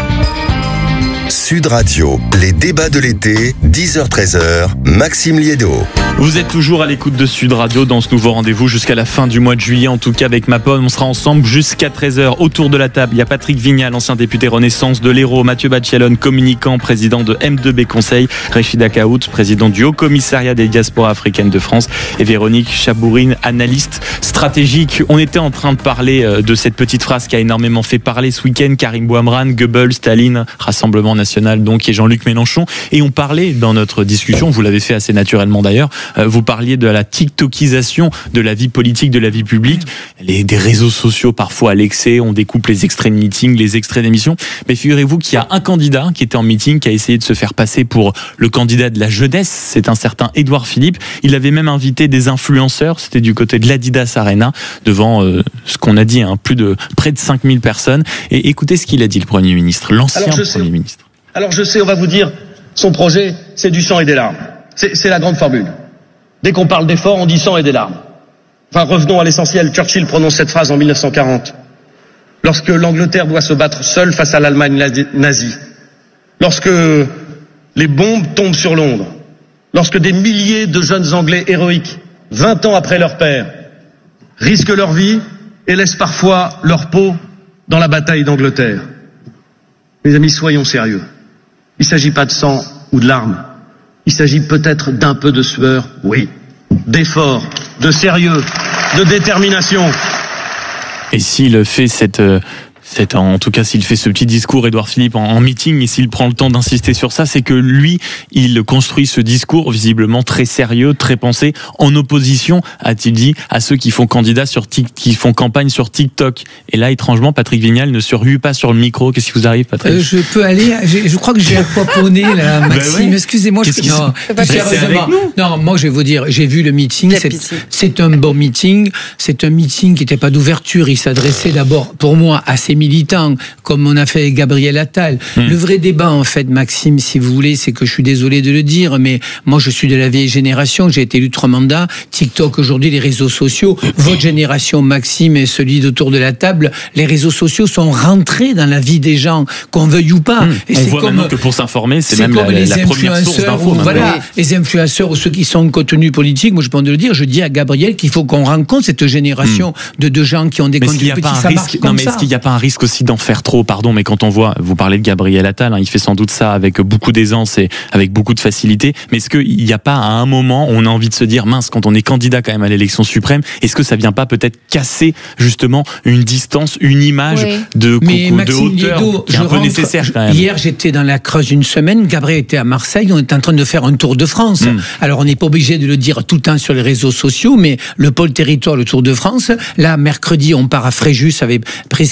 Sud Radio, les débats de l'été, dix heures treize heures, Maxime Liédo. Vous êtes toujours à l'écoute de Sud Radio dans ce nouveau rendez-vous jusqu'à la fin du mois de juillet. En tout cas, avec ma pomme, on sera ensemble jusqu'à treize heures. Autour de la table, il y a Patrick Vignal, ancien député Renaissance de l'Hérault, Mathieu Bacchialone, communicant, président de M deux B Conseil, Rachida Kaout, président du Haut Commissariat des diasporas africaines de France, et Véronique Chabourine, analyste stratégique. On était en train de parler de cette petite phrase qui a énormément fait parler ce week-end. Karim Bouamran, Goebbels, Staline, Rassemblement National, donc, et Jean-Luc Mélenchon. Et on parlait dans notre discussion, vous l'avez fait assez naturellement d'ailleurs, vous parliez de la tiktokisation de la vie politique, de la vie publique, les, des réseaux sociaux parfois à l'excès, on découpe les extraits de meeting, les extraits d'émissions. Mais figurez-vous qu'il y a un candidat qui était en meeting, qui a essayé de se faire passer pour le candidat de la jeunesse, c'est un certain Édouard Philippe. Il avait même invité des influenceurs, c'était du côté de l'Adidas Arena, devant euh, ce qu'on a dit, hein, plus de près de cinq mille personnes. Et écoutez ce qu'il a dit, le Premier ministre, l'ancien Premier sais, ministre. Alors je sais, on va vous dire, son projet, c'est du sang et des larmes. C'est, c'est la grande formule. Dès qu'on parle d'effort, on dit sang et des larmes. Enfin, revenons à l'essentiel. Churchill prononce cette phrase en mille neuf cent quarante. Lorsque l'Angleterre doit se battre seule face à l'Allemagne nazie. Lorsque les bombes tombent sur Londres. Lorsque des milliers de jeunes Anglais héroïques, vingt ans après leur père, risquent leur vie et laissent parfois leur peau dans la bataille d'Angleterre. Mes amis, soyons sérieux. Il ne s'agit pas de sang ou de larmes. Il s'agit peut-être d'un peu de sueur, oui, d'effort, de sérieux, de détermination. Et s'il fait cette... C'est en tout cas, s'il fait ce petit discours, Édouard Philippe, en, en meeting, et s'il prend le temps d'insister sur ça, c'est que lui, il construit ce discours visiblement très sérieux, très pensé, en opposition, a-t-il dit, à ceux qui font candidat sur Tik, qui font campagne sur TikTok. Et là, étrangement, Patrick Vignal ne se rue pas sur le micro. Qu'est-ce qui vous arrive, Patrick? euh, Je peux aller. Je crois que j'ai aquaponé là, Maxime. Ben ouais. Excusez-moi. Je... Non, sérieusement. Non, moi, je vais vous dire, j'ai vu le meeting. C'est, c'est un bon meeting. C'est un meeting qui n'était pas d'ouverture. Il s'adressait d'abord, pour moi, à ses militants, comme on a fait avec Gabriel Attal. Mmh. Le vrai débat, en fait, Maxime, si vous voulez, c'est que je suis désolé de le dire, mais moi, je suis de la vieille génération, j'ai été élu trois mandats, TikTok aujourd'hui, les réseaux sociaux, votre génération, Maxime, et celui d'autour de la table, les réseaux sociaux sont rentrés dans la vie des gens, qu'on veuille ou pas. Mmh. Et on c'est voit comme, maintenant que pour s'informer, c'est, c'est même la, la première source d'infos. Voilà, les influenceurs ou ceux qui sont en contenu politique, moi, je peux de le dire, je dis à Gabriel qu'il faut qu'on rencontre cette génération mmh. de, de gens qui ont des contenus petits, ça marche comme non, mais ça. Est-ce qu'il n'y a pas un risque aussi d'en faire trop, pardon, mais quand on voit, vous parlez de Gabriel Attal, hein, il fait sans doute ça avec beaucoup d'aisance et avec beaucoup de facilité, mais est-ce qu'il n'y a pas à un moment, on a envie de se dire, mince, quand on est candidat quand même à l'élection suprême, est-ce que ça vient pas peut-être casser justement une distance, une image oui. de, mais de Maxime hauteur Liédo, qui est un peu rentre, nécessaire quand même. Hier, j'étais dans la Creuse une semaine, Gabriel était à Marseille, on était en train de faire un tour de France. Mmh. Alors, on n'est pas obligé de le dire tout le temps sur les réseaux sociaux, mais le pôle territoire, le Tour de France, là, mercredi, on part à Fréjus avec Prisca, après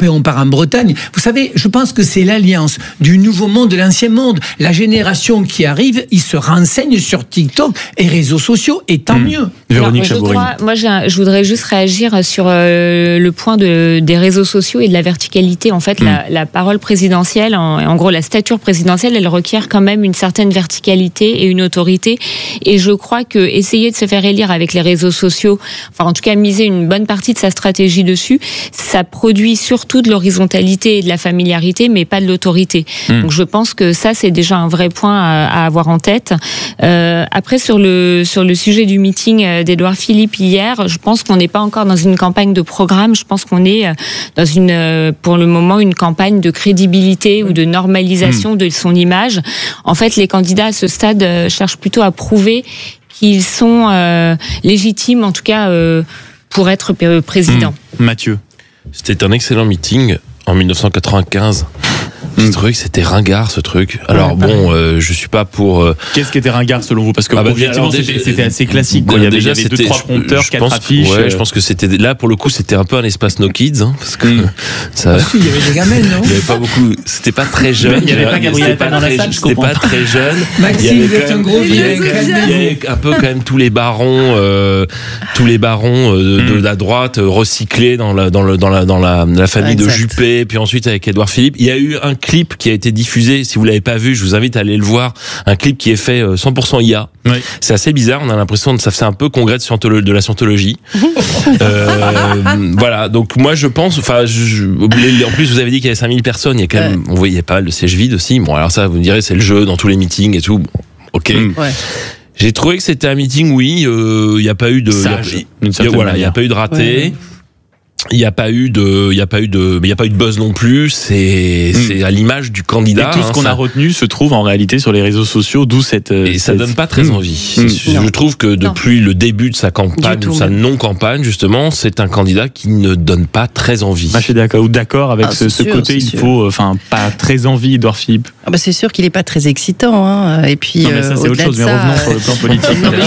après on part en Bretagne. Vous savez, je pense que c'est l'alliance du nouveau monde, de l'ancien monde. La génération qui arrive, ils se renseignent sur TikTok et réseaux sociaux, et tant mmh. mieux. Véronique Alors, je, crois, moi, j'ai un, je voudrais juste réagir sur euh, le point de, des réseaux sociaux et de la verticalité. En fait, mmh. la, la parole présidentielle, en, en gros, la stature présidentielle, elle requiert quand même une certaine verticalité et une autorité. Et je crois que essayer de se faire élire avec les réseaux sociaux, enfin, en tout cas, miser une bonne partie de sa stratégie dessus, ça produit surtout de l'horizontalité et de la familiarité, mais pas de l'autorité. Mmh. Donc, je pense que ça, c'est déjà un vrai point à, à avoir en tête. Euh, après, sur le sur le sujet du meeting d'Édouard Philippe hier, je pense qu'on n'est pas encore dans une campagne de programme. Je pense qu'on est dans une, pour le moment, une campagne de crédibilité ou de normalisation mmh. de son image. En fait, les candidats à ce stade cherchent plutôt à prouver qu'ils sont euh, légitimes, en tout cas, euh, pour être président. Mmh. Mathieu. C'était un excellent meeting en mille neuf cent quatre-vingt-quinze. Ce truc, c'était ringard, ce truc. Alors ouais, bon, euh, je suis pas pour. Euh... Qu'est-ce qui était ringard selon vous? Parce que ah bah, objectivement, déjà, c'était, c'était assez classique. Quoi. Il y avait, déjà, il y avait deux, trois prompteurs, je, je quatre pense, affiches. Ouais, je pense que c'était là pour le coup, c'était un peu un espace No Kids, hein, parce que mmh. ça. Ah, il y avait des gamelles, non? Il y avait pas beaucoup. C'était pas très jeune. Il y avait pas Gabriel Attal dans la salle. C'était pas très jeune. Maxime, vous êtes un gros vieux. Il y avait un peu quand même tous les barons, euh, tous les barons euh, de, de la droite recyclés dans la dans le dans la dans la, la famille de Juppé, puis ensuite avec Édouard Philippe. Il y a eu un clip qui a été diffusé. Si vous l'avez pas vu, je vous invite à aller le voir. Un clip qui est fait cent pour cent I A. Oui. C'est assez bizarre. On a l'impression que ça fait un peu congrès de, scientolo- de la scientologie. euh, voilà. Donc moi, je pense. Enfin, en plus, vous avez dit qu'il y avait cinq mille personnes. Il y a quand même. On voit, il y a pas mal de sièges vides aussi. Bon, alors ça, vous me direz, c'est le jeu dans tous les meetings et tout. Bon, ok. Ouais. J'ai trouvé que c'était un meeting. Oui, il euh, n'y a pas eu de. Sage, y a, y a, voilà, il n'y a pas eu de raté. Ouais. Il n'y a pas eu de, il y a pas eu de, mais il y a pas eu de buzz non plus. C'est, mmh. c'est à l'image du candidat. Et tout ce hein, qu'on ça... a retenu se trouve en réalité sur les réseaux sociaux, d'où cette. Et cette... ça donne pas très mmh. envie. Mmh. Je trouve que depuis non. le début de sa campagne, ou sa non-campagne, justement, c'est un candidat qui ne donne pas très envie. Ah, je suis d'accord, ou d'accord avec ah, ce, ce sûr, côté. Il sûr. faut, enfin, pas très envie, Édouard Philippe. Ah bah c'est sûr qu'il est pas très excitant, hein. Et puis. Non mais ça c'est autre chose. Mais ça, revenons sur le plan politique. non,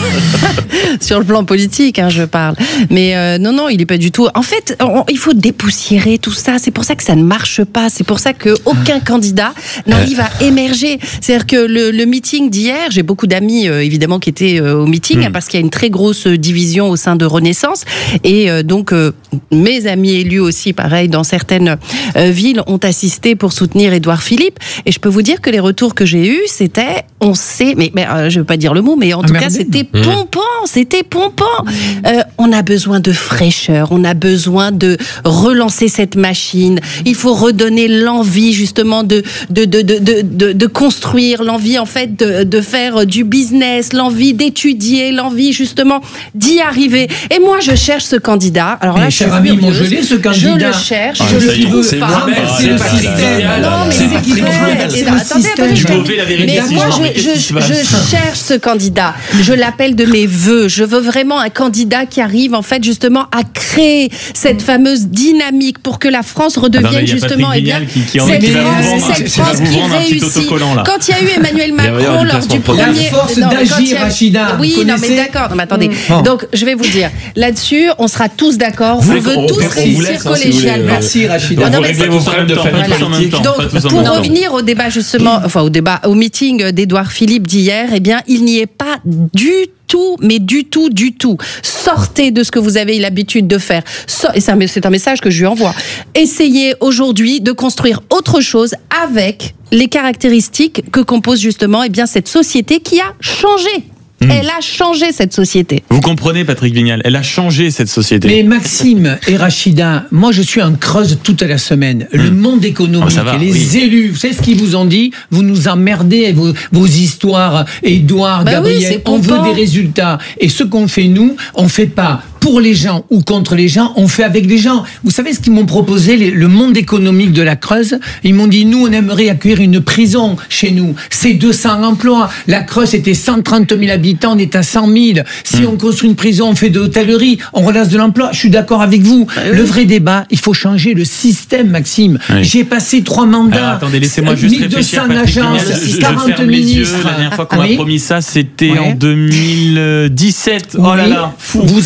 sur le plan politique, hein, je parle. Mais euh, non, non, il est pas du tout. En fait, on, il faut dépoussiérer tout ça. C'est pour ça que ça ne marche pas. C'est pour ça que aucun candidat n'arrive à émerger. C'est-à-dire que le, le meeting d'hier, j'ai beaucoup d'amis euh, évidemment qui étaient euh, au meeting mmh. parce qu'il y a une très grosse division au sein de Renaissance. Et euh, donc euh, mes amis élus aussi, pareil, dans certaines euh, villes, ont assisté pour soutenir Édouard Philippe. Et je peux vous dire que les retours que j'ai eus, c'était, on sait, mais, mais euh, je veux pas dire le mot, mais en ah, tout merde. cas, c'était mmh. pompant, c'était pompant. Euh, on a besoin de fraîcheur, on a besoin de relancer cette machine. Il faut redonner l'envie justement de de de de de, de, de construire, l'envie en fait de de faire du business, l'envie d'étudier, l'envie justement d'y arriver. Et moi, je cherche ce candidat. Alors là, mais je suis amis m'ont gelé ce candidat. Je le cherche. Ah, je le veux c'est pas. C'est le système. Non, mais c'est qui fait. Attendez, attendez. Mais moi, je je je cherche ce candidat. Je l'appelle de mes vœux. Je veux vraiment un candidat qui arrive en fait justement à créer cette fameuse dynamique pour que la France redevienne ah non, justement eh bien qui, qui cette France, cette France qui réussit. Quand il y a eu Emmanuel Macron lors du premier, la force non, d'agir, Rachida. Oui, non mais d'accord. Non, mais attendez. Mmh. Donc je vais vous dire là-dessus, on sera tous d'accord. On veut tous réussir collégialement. Merci Rachida. Vous réglez vos problèmes de famille politique. Donc pour revenir au débat justement, enfin au débat, au meeting d'Édouard Philippe d'hier, eh bien il n'y est pas du tout, mais du tout, du tout. Sortez de ce que vous avez l'habitude de faire. Et c'est un, c'est un message que je lui envoie. Essayez aujourd'hui de construire autre chose avec les caractéristiques que compose justement eh bien, cette société qui a changé. Mmh. Elle a changé cette société. Vous comprenez, Patrick Vignal, elle a changé cette société. Mais Maxime et Rachida, moi je suis en Creuse toute la semaine. Mmh. Le monde économique oh, va, et les oui. élus, vous savez ce qu'ils vous ont dit? Vous nous emmerdez avec vos, vos histoires, Édouard, bah Gabriel, oui, on veut des résultats. Et ce qu'on fait nous, on fait pas pour les gens ou contre les gens, on fait avec les gens. Vous savez ce qu'ils m'ont proposé, les, le monde économique de la Creuse? Ils m'ont dit, nous, on aimerait accueillir une prison chez nous. C'est deux cents emplois. La Creuse était cent trente mille habitants, on est à cent mille. Si mmh. on construit une prison, on fait de l'hôtellerie, on relance de l'emploi. Je suis d'accord avec vous. Ah, oui. Le vrai débat, il faut changer le système, Maxime. Oui. J'ai passé trois mandats. Alors, attendez, laissez-moi juste réfléchir. mille deux cents agences, quarante ministres. La dernière fois qu'on ah, m'a oui. promis ça, c'était ah, oui. en deux mille dix-sept. Oui. Oh là là, fou. Vous avez raison.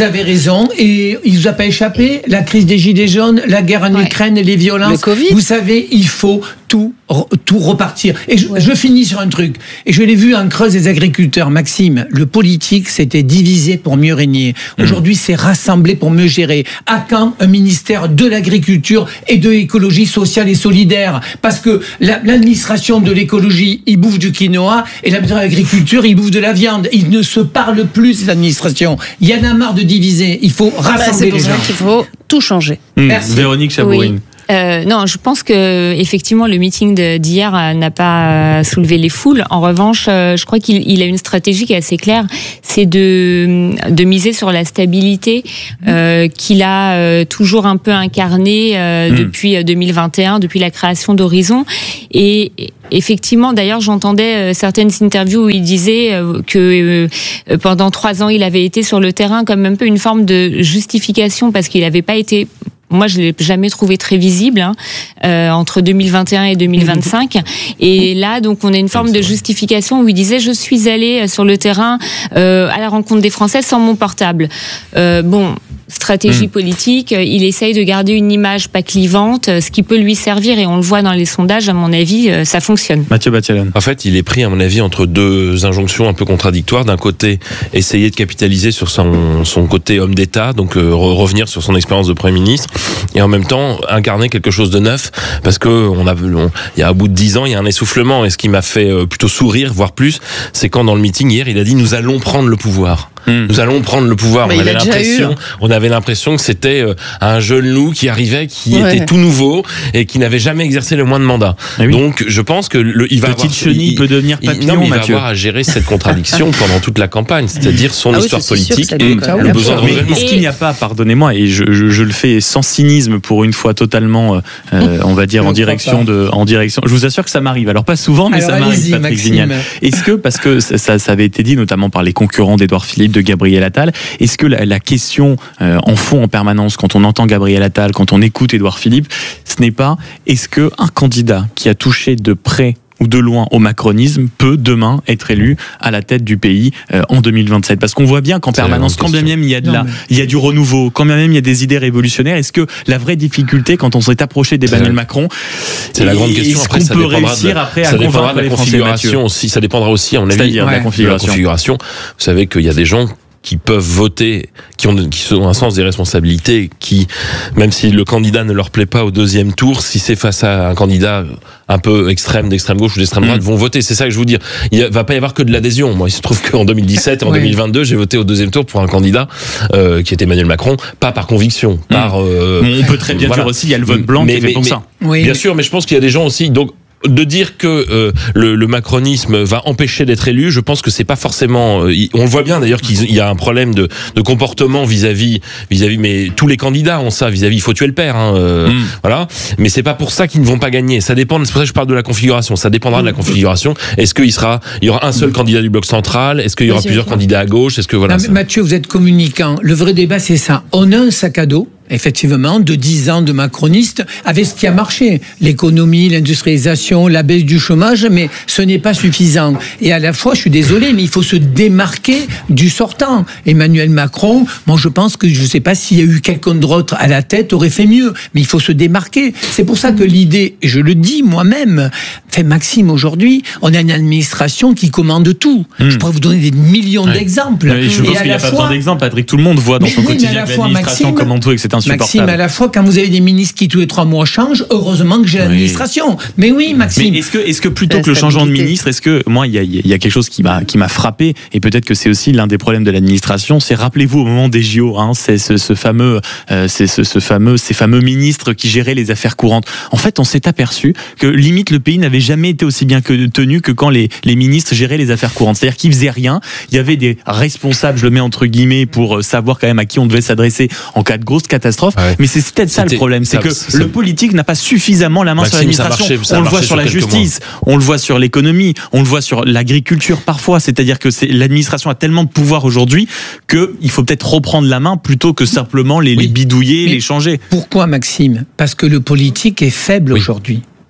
raison. Et il vous a pas échappé, la crise des Gilets jaunes, la guerre en Ouais. Ukraine, les violences. Le Covid. Vous savez, il faut tout, tout repartir. Et je, je finis sur un truc. Et je l'ai vu en Creuse des agriculteurs. Maxime, le politique, c'était diviser pour mieux régner. Aujourd'hui, c'est rassembler pour mieux gérer. À quand un ministère de l'agriculture et de l'écologie sociale et solidaire? Parce que la- l'administration de l'écologie, il bouffe du quinoa, et l'administration de l'agriculture, il bouffe de la viande. Ils ne se parlent plus, ces administrations. Il y en a marre de diviser. Il faut Ah bah, rassembler c'est pour les ça gens. qu'il faut tout changer. Mmh. Merci. Véronique Chabourine. Oui. Euh, non, je pense que effectivement le meeting de- d'hier euh, n'a pas euh, soulevé les foules. En revanche, euh, je crois qu'il il a une stratégie qui est assez claire, c'est de de miser sur la stabilité euh, qu'il a euh, toujours un peu incarnée euh, Mm. depuis euh, deux mille vingt et un, depuis la création d'Horizon. Et effectivement, d'ailleurs, j'entendais euh, certaines interviews où il disait euh, que euh, pendant trois ans, il avait été sur le terrain comme un peu une forme de justification parce qu'il n'avait pas été. Moi, je l'ai jamais trouvé très visible hein, euh, entre deux mille vingt et un et deux mille vingt-cinq. Et là, donc, on a une forme de justification où il disait je suis allé sur le terrain euh, à la rencontre des Français sans mon portable. Euh, bon. Stratégie Mm. politique, il essaye de garder une image pas clivante, ce qui peut lui servir, et on le voit dans les sondages, à mon avis, ça fonctionne. Mathieu Battialan. En fait, il est pris, à mon avis, entre deux injonctions un peu contradictoires. D'un côté, essayer de capitaliser sur son, son côté homme d'État, donc euh, re- revenir sur son expérience de Premier ministre, et en même temps incarner quelque chose de neuf, parce que on a, on, il y a à bout de dix ans, il y a un essoufflement. Et ce qui m'a fait euh, plutôt sourire, voire plus, c'est quand dans le meeting hier, il a dit nous allons prendre le pouvoir. Mmh. Nous allons prendre le pouvoir. Mais on il avait a déjà l'impression, eu. on avait l'impression que c'était euh, un jeune loup qui arrivait, qui Ouais. était tout nouveau et qui n'avait jamais exercé le moins de mandat. Eh oui. Donc, je pense que le, il va Petite avoir, chenille il- peut devenir il- papillon, non, mais il va Mathieu. avoir à gérer cette contradiction pendant toute la campagne, c'est-à-dire son Ah oui, histoire ça, c'est sûr politique que ça lui et colle à le la besoin de peau. Mais renouvellement. est-ce qu'il n'y a pas, pardonnez-moi, et je, je, je le fais sans cynisme pour une fois totalement, euh, on va dire Je en ne crois direction pas. de, en direction. Je vous assure que ça m'arrive. Alors pas souvent, mais Alors, ça m'arrive, allez-y, Patrick Maxime. Vignal. Est-ce que, parce que ça, ça, ça avait été dit notamment par les concurrents d'Édouard Philippe, de Gabriel Attal, est-ce que la, la question euh, en fond en permanence quand on entend Gabriel Attal, quand on écoute Édouard Philippe, ce n'est pas est-ce que un candidat qui a touché de près ou de loin au macronisme peut demain être élu à la tête du pays euh, en deux mille vingt-sept, parce qu'on voit bien qu'en C'est la permanence, grande quand bien question. même il y a de Non, la, mais- il y a du renouveau, quand bien même il y a des idées révolutionnaires, est-ce que la vraie difficulté quand on s'est approché d'Emmanuel C'est- Macron, C'est la grande question. est-ce Après, qu'on ça peut dépendra de réussir la- après ça à dépendra convaincre de la les Français, configuration Mathieu? aussi. Ça dépendra aussi, à mon avis, C'est-à-dire de la de la configuration. configuration. Vous savez qu'il y a des gens qui peuvent voter, qui ont, qui ont un sens des responsabilités, qui, même si le candidat ne leur plaît pas au deuxième tour, si c'est face à un candidat un peu extrême, d'extrême gauche ou d'extrême droite, Mm. vont voter. C'est ça que je veux dire. Il y a- va pas y avoir que de l'adhésion. Moi, il se trouve qu'en deux mille dix-sept et en Ouais. deux mille vingt-deux, j'ai voté au deuxième tour pour un candidat euh, qui était Emmanuel Macron, pas par conviction, par. euh, On peut très bien voilà. dire aussi il y a le vote blanc Mais- qui est fait mais- pour mais- ça. Oui, Bien mais- sûr, mais je pense qu'il y a des gens aussi. Donc, de dire que euh, le, le macronisme va empêcher d'être élu, je pense que c'est pas forcément. euh, il- on le voit bien d'ailleurs qu'il y a un problème de, de comportement vis-à-vis, vis-à-vis. Mais tous les candidats ont ça vis-à-vis. Il faut tuer le père, hein, euh, Mm. voilà. Mais c'est pas pour ça qu'ils ne vont pas gagner. Ça dépend. C'est pour ça que je parle de la configuration. Ça dépendra de la configuration. Est-ce qu'il sera, il y aura un seul candidat du bloc central? Est-ce qu'il y aura Bien plusieurs sûr. candidats à gauche? Est-ce que voilà. Non, mais ça- Mathieu, vous êtes communicant. Le vrai débat, c'est ça. On a un sac à dos, effectivement, de dix ans de macronistes, avec ce qui a marché. L'économie, l'industrialisation, la baisse du chômage, mais ce n'est pas suffisant. Et à la fois, je suis désolé, mais il faut se démarquer du sortant. Emmanuel Macron, moi je pense que je ne sais pas s'il y a eu quelqu'un d'autre à la tête, aurait fait mieux. Mais il faut se démarquer. C'est pour ça que l'idée, et je le dis moi-même, fait Maxime, aujourd'hui, on a une administration qui commande tout. Mm. Je pourrais vous donner des millions Ouais. d'exemples. Mais je Et pense à qu'il n'y a la pas fois- besoin d'exemple, Patrick. Tout le monde voit dans Mais son oui, mais à quotidien la que fois, l'administration Maxime- commande tout et que c'est insupportable. Maxime, à la fois, quand vous avez des ministres qui tous les trois mois changent, heureusement que j'ai l'administration. Mais oui, Maxime. Mais est-ce que, est-ce que plutôt La que le changement de stabilité. ministre, est-ce que moi, il y a, il y a quelque chose qui m'a, qui m'a frappé, et peut-être que c'est aussi l'un des problèmes de l'administration, c'est, rappelez-vous, au moment des J O, hein, c'est ce, ce fameux, euh, c'est ce, ce fameux, ces fameux ministres qui géraient les affaires courantes. En fait, on s'est aperçu que limite le pays n'avait jamais été aussi bien que tenu que quand les, les ministres géraient les affaires courantes. C'est-à-dire qu'ils faisaient rien. Il y avait des responsables, je le mets entre guillemets, pour euh, savoir quand même à qui on devait s'adresser en cas de grosse catastrophe. Ouais. Mais c'est peut-être ça le C'était- problème, c'est ça- que ça- le politique n'a pas suffisamment la main sur Maxime, ça l'administration. marchait- ça On le marchait voit sur sur la quelques justice, on le voit sur l'économie, on le voit sur l'agriculture parfois. C'est-à-dire que c'est, l'administration a tellement de pouvoir aujourd'hui qu'il faut peut-être reprendre la main plutôt que simplement les, Oui. les bidouiller, Mais les changer. Pourquoi, Maxime? Parce que le politique est faible Oui. aujourd'hui.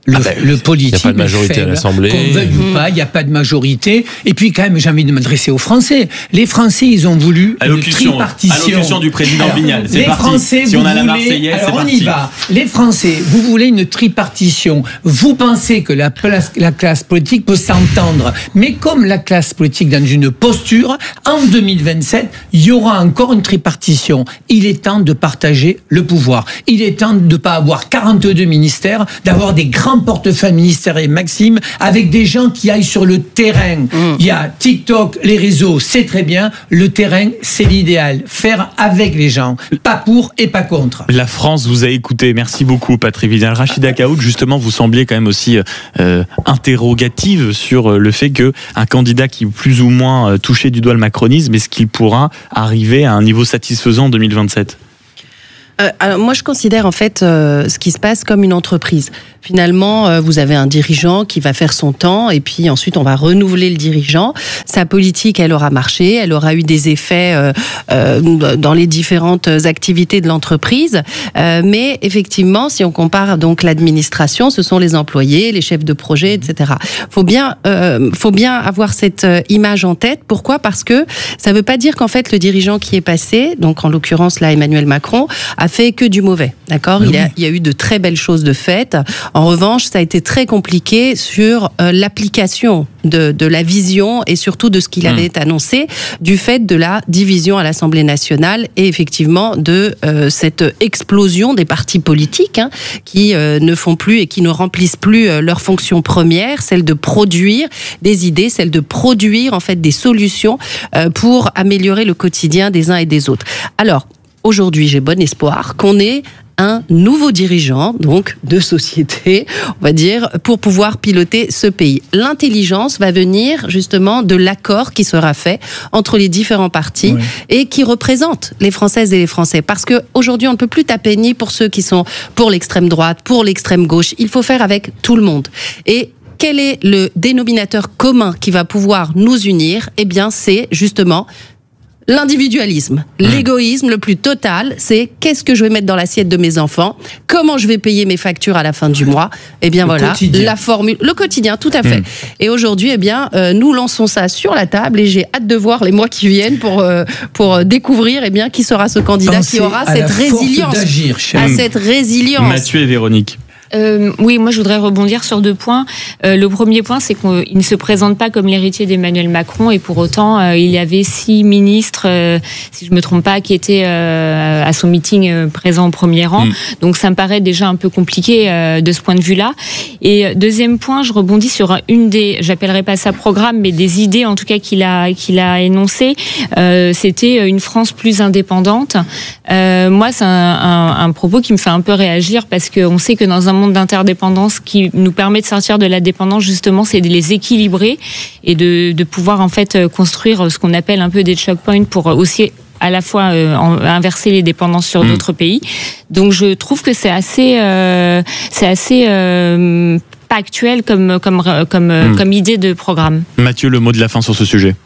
Le, ah ben, le politique. Il n'y a pas de majorité faible, à l'Assemblée. Qu'on veuille mmh. ou pas, il n'y a pas de majorité. Et puis, quand même, j'ai envie de m'adresser aux Français. Les Français, ils ont voulu une tripartition. Allocution du président alors, Vignal. C'est les parti. Français, si vous on a la voulez, Marseillaise, alors c'est on parti. y va. Les Français, vous voulez une tripartition. Vous pensez que la, place, la classe politique peut s'entendre. Mais comme la classe politique dans une posture, en deux mille vingt-sept, il y aura encore une tripartition. Il est temps de partager le pouvoir. Il est temps de ne pas avoir quarante-deux ministères, d'avoir des grands portefeuilles ministériels et Maxime, avec des gens qui aillent sur le terrain. Mmh. Il y a TikTok, les réseaux, c'est très bien. Le terrain, c'est l'idéal. Faire avec les gens, pas pour et pas contre. La France vous a écouté. Merci beaucoup, Patrick Vignal. Rachida Kaout, justement, vous sembliez quand même aussi euh, interrogative sur le fait que un candidat qui plus ou moins touchait du doigt le macronisme, est-ce qu'il pourra arriver à un niveau satisfaisant en deux mille vingt-sept ? Euh, alors moi, je considère en fait euh, ce qui se passe comme une entreprise. Finalement, euh, vous avez un dirigeant qui va faire son temps et puis ensuite on va renouveler le dirigeant. Sa politique, elle aura marché, elle aura eu des effets euh, euh, dans les différentes activités de l'entreprise. Euh, mais effectivement, si on compare donc l'administration, ce sont les employés, les chefs de projet, et cetera. Faut bien, euh, faut bien avoir cette image en tête. Pourquoi ? Parce que ça ne veut pas dire qu'en fait le dirigeant qui est passé, donc en l'occurrence là Emmanuel Macron, a fait que du mauvais. D'accord ? Oui. Il y a, il y a eu de très belles choses de faites. En revanche, ça a été très compliqué sur euh, l'application de, de la vision et surtout de ce qu'il avait mmh. annoncé, du fait de la division à l'Assemblée nationale et effectivement de euh, cette explosion des partis politiques hein, qui euh, ne font plus et qui ne remplissent plus euh, leur fonction première, celle de produire des idées, celle de produire en fait des solutions euh, pour améliorer le quotidien des uns et des autres. Alors, aujourd'hui, j'ai bon espoir qu'on ait un nouveau dirigeant, donc de société, on va dire, pour pouvoir piloter ce pays. L'intelligence va venir justement de l'accord qui sera fait entre les différents partis oui. et qui représente les Françaises et les Français. Parce qu'aujourd'hui, on ne peut plus taper ni pour ceux qui sont pour l'extrême droite, pour l'extrême gauche. Il faut faire avec tout le monde. Et quel est le dénominateur commun qui va pouvoir nous unir ? Eh bien, c'est justement l'individualisme, mmh. l'égoïsme le plus total, c'est qu'est-ce que je vais mettre dans l'assiette de mes enfants, comment je vais payer mes factures à la fin du mois. Eh bien le voilà, quotidien. la formule, le quotidien, tout à fait. Mmh. Et aujourd'hui, eh bien, euh, nous lançons ça sur la table et j'ai hâte de voir les mois qui viennent pour euh, pour découvrir, eh bien, qui sera ce candidat Pensez qui aura cette résilience, à cette résilience. Mathieu et Véronique. Euh, oui, moi je voudrais rebondir sur deux points. Euh, le premier point, c'est qu'il ne se présente pas comme l'héritier d'Emmanuel Macron et pour autant, euh, il y avait six ministres, euh, si je ne me trompe pas, qui étaient euh, à son meeting euh, présents au premier rang. Mmh. Donc ça me paraît déjà un peu compliqué euh, de ce point de vue-là. Et deuxième point, je rebondis sur une des, j'appellerai pas ça programme, mais des idées en tout cas qu'il a qu'il a énoncées. Euh, c'était une France plus indépendante. Euh, moi, c'est un, un, un propos qui me fait un peu réagir parce qu'on sait que dans un monde d'interdépendance qui nous permet de sortir de la dépendance, justement, c'est de les équilibrer et de, de pouvoir en fait construire ce qu'on appelle un peu des choke points pour aussi à la fois euh, en, inverser les dépendances sur mmh. d'autres pays. Donc je trouve que c'est assez, euh, c'est assez euh, pas actuel comme comme comme mmh. comme idée de programme. Mathieu, le mot de la fin sur ce sujet.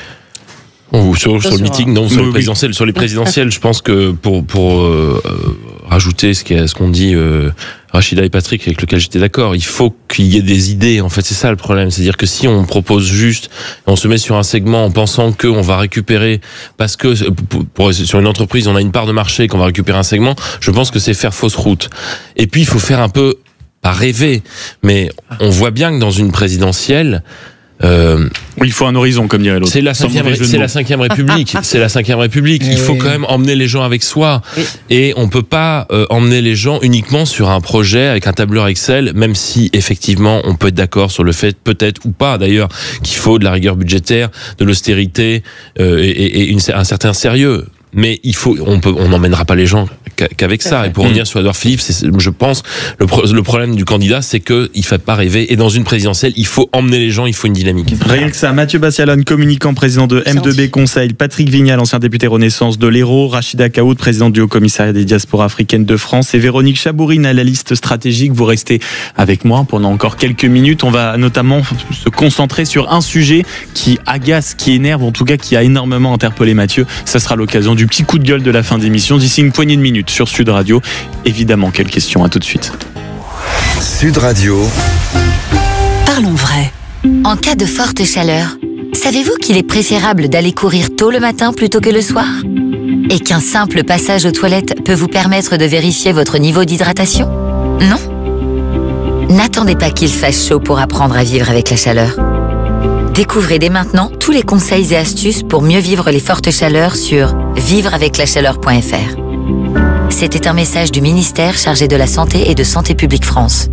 Oh, sur, sur le meeting, non, sur oui, les présidentielles, oui. sur les présidentielles, je pense que pour pour euh, rajouter ce qu'est ce qu'on dit euh, Rachida et Patrick, avec lequel j'étais d'accord, il faut qu'il y ait des idées. En fait, c'est ça le problème, c'est-à-dire que si on propose juste, on se met sur un segment en pensant que on va récupérer parce que pour, pour, sur une entreprise on a une part de marché, qu'on va récupérer un segment, je pense que c'est faire fausse route. Et puis il faut faire un peu, pas rêver, mais on voit bien que dans une présidentielle. Euh, il faut un horizon, comme dirait l'autre. C'est la cinquième, c'est la cinquième République. C'est la cinquième République. Il faut quand même emmener les gens avec soi. Oui. Et on peut pas euh, emmener les gens uniquement sur un projet avec un tableur Excel, même si effectivement on peut être d'accord sur le fait, peut-être ou pas d'ailleurs, qu'il faut de la rigueur budgétaire, de l'austérité euh, et, et une, un certain sérieux. Mais il faut, on peut, on n'emmènera pas les gens qu'avec ça. Et pour revenir sur Édouard Philippe, c'est, je pense, le, pro, le problème du candidat, c'est que il fait pas rêver. Et dans une présidentielle, il faut emmener les gens, il faut une dynamique. Rien que ça. Mathieu Bastialone, communicant, président de M deux B Conseil. Patrick Vignal, ancien député Renaissance de l'Hérault. Rachida Kaout, présidente du Haut Commissariat des diasporas africaines de France. Et Véronique Chabourine, à la liste stratégique. Vous restez avec moi pendant encore quelques minutes. On va notamment se concentrer sur un sujet qui agace, qui énerve, en tout cas qui a énormément interpellé Mathieu. Ça sera l'occasion du petit coup de gueule de la fin d'émission d'ici une poignée de minutes sur Sud Radio. Évidemment, quelle question, à tout de suite. Sud Radio. Parlons vrai. En cas de forte chaleur, savez-vous qu'il est préférable d'aller courir tôt le matin plutôt que le soir ? Et qu'un simple passage aux toilettes peut vous permettre de vérifier votre niveau d'hydratation ? Non ? N'attendez pas qu'il fasse chaud pour apprendre à vivre avec la chaleur. Découvrez dès maintenant tous les conseils et astuces pour mieux vivre les fortes chaleurs sur vivre avec la chaleur point f r. C'était un message du ministère chargé de la Santé et de Santé publique France.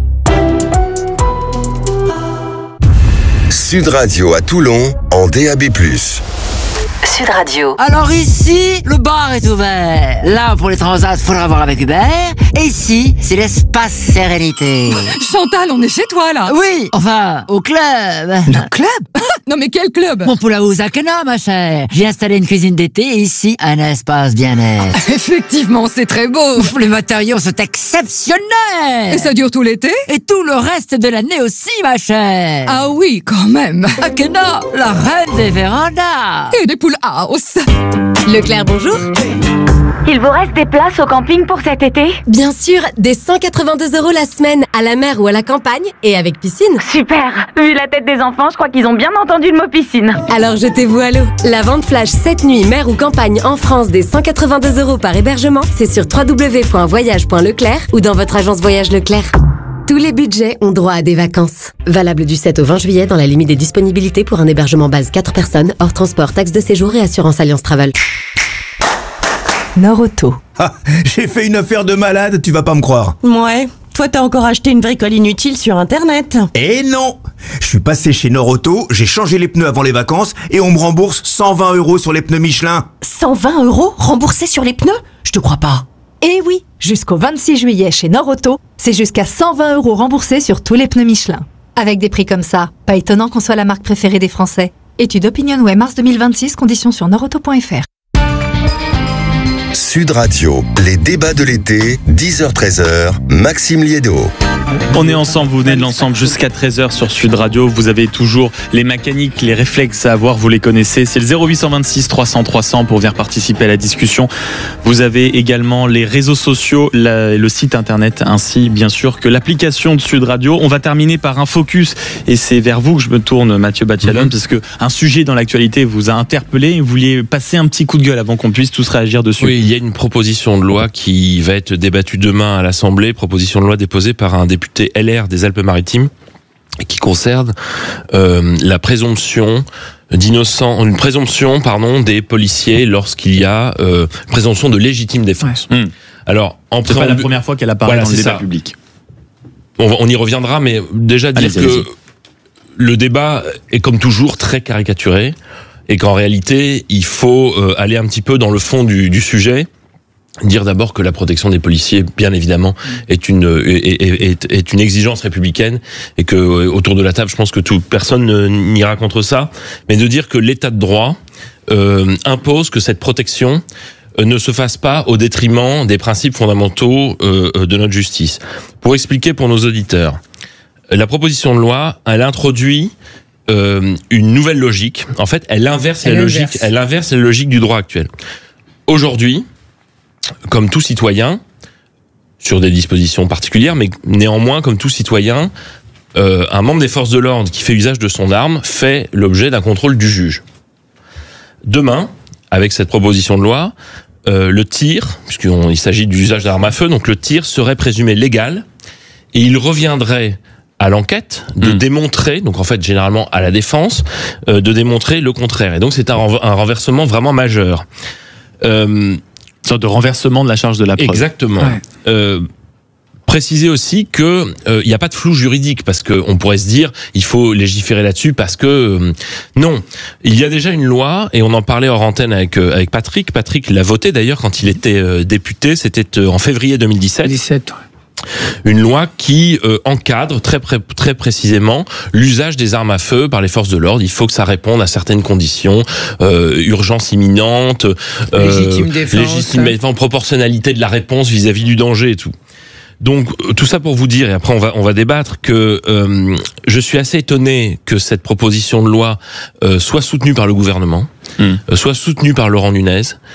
Sud Radio à Toulon en D A B plus. Sud Radio. Alors ici, le bar est ouvert. Là, pour les transats, faudra voir avec Hubert. Et ici, c'est l'espace sérénité. Chantal, on est chez toi, là. Oui, enfin, au club. Le club? Non, mais quel club? Mon poula Ouzakena, ma chère. J'ai installé une cuisine d'été et ici, un espace bien-être. Effectivement, c'est très beau. Les matériaux sont exceptionnels. Et ça dure tout l'été? Et tout le reste de l'année aussi, ma chère. Ah oui, quand même. Akena, la reine des vérandas. Et des poules house. Leclerc, bonjour. Il vous reste des places au camping pour cet été? Bien sûr, des cent quatre-vingt-deux euros la semaine, à la mer ou à la campagne, et avec piscine. Super. Vu la tête des enfants, je crois qu'ils ont bien entendu le mot piscine. Alors jetez-vous à l'eau. La vente flash cette nuit, mer ou campagne en France des cent quatre-vingt-deux euros par hébergement, c'est sur w w w point voyage point leclerc ou dans votre agence Voyage Leclerc. Tous les budgets ont droit à des vacances. Valable du sept au vingt juillet dans la limite des disponibilités pour un hébergement base quatre personnes, hors transport, taxe de séjour et assurance Alliance Travel. Nord-Auto. Ah, j'ai fait une affaire de malade, tu vas pas me croire. Ouais, toi t'as encore acheté une bricole inutile sur internet. Eh non! Je suis passé chez Nord-Auto, j'ai changé les pneus avant les vacances et on me rembourse cent vingt euros sur les pneus Michelin. cent vingt euros remboursés sur les pneus? Je te crois pas. Eh oui, jusqu'au vingt-six juillet chez Nord-Auto, c'est jusqu'à cent vingt euros remboursés sur tous les pneus Michelin. Avec des prix comme ça, pas étonnant qu'on soit la marque préférée des Français. Étude OpinionWay mars deux mille vingt-six, conditions sur nord auto point f r. Sud Radio, les débats de l'été, dix heures treize heures, Maxime Liédo. On est ensemble, vous venez de l'ensemble jusqu'à treize heures sur Sud Radio. Vous avez toujours les mécaniques, les réflexes à avoir, vous les connaissez. C'est le zéro huit deux six trois cents trois cents pour venir participer à la discussion. Vous avez également les réseaux sociaux, la, le site internet, ainsi bien sûr que l'application de Sud Radio. On va terminer par un focus et c'est vers vous que je me tourne, Mathieu Batialon, mmh. parce que un sujet dans l'actualité vous a interpellé. Vous vouliez passer un petit coup de gueule avant qu'on puisse tous réagir dessus. Oui, il y a une proposition de loi qui va être débattue demain à l'Assemblée, proposition de loi déposée par un député L R des Alpes-Maritimes qui concerne euh, la présomption d'innocent, une présomption pardon des policiers lorsqu'il y a euh, présomption de légitime défense. Ouais. Mmh. Alors, en c'est pas la première fois qu'elle apparaît voilà, dans le débat ça. public. On, on y reviendra, mais déjà dire allez-y, que allez-y. Le débat est comme toujours très caricaturé et qu'en réalité, il faut euh, aller un petit peu dans le fond du, du sujet. Dire d'abord que la protection des policiers, bien évidemment, est une est, est, est une exigence républicaine et que autour de la table, je pense que toute personne n'ira contre ça. Mais de dire que l'État de droit euh, impose que cette protection ne se fasse pas au détriment des principes fondamentaux euh, de notre justice. Pour expliquer pour nos auditeurs, la proposition de loi, elle introduit euh, une nouvelle logique. En fait, elle inverse elle la logique, inverse. elle inverse la logique du droit actuel. Aujourd'hui, comme tout citoyen, sur des dispositions particulières, mais néanmoins, comme tout citoyen, euh, un membre des forces de l'ordre qui fait usage de son arme fait l'objet d'un contrôle du juge. Demain, avec cette proposition de loi, euh, le tir, puisqu'il s'agit d'usage d'armes à feu, donc le tir serait présumé légal, et il reviendrait à l'enquête de mmh. démontrer, donc en fait généralement à la défense, euh, de démontrer le contraire. Et donc c'est un, un renversement vraiment majeur. Euh, sorte de renversement de la charge de la preuve. Exactement. Ouais. Euh, préciser aussi que il euh, n'y a pas de flou juridique parce que on pourrait se dire il faut légiférer là-dessus parce que euh, non, il y a déjà une loi et on en parlait hors antenne avec euh, avec Patrick. Patrick l'a voté d'ailleurs quand il était euh, député. C'était euh, en février deux mille dix-sept. dix-sept, ouais. Une loi qui euh, encadre très pré- très précisément l'usage des armes à feu par les forces de l'ordre. Il faut que ça réponde à certaines conditions, euh, urgence imminente, euh, légitime défense, légitime défense, proportionnalité de la réponse vis-à-vis du danger et tout. Donc tout ça pour vous dire, et après on va on va débattre, que euh, je suis assez étonné que cette proposition de loi euh, soit soutenue par le gouvernement, mmh. euh, soit soutenue par Laurent Nunez,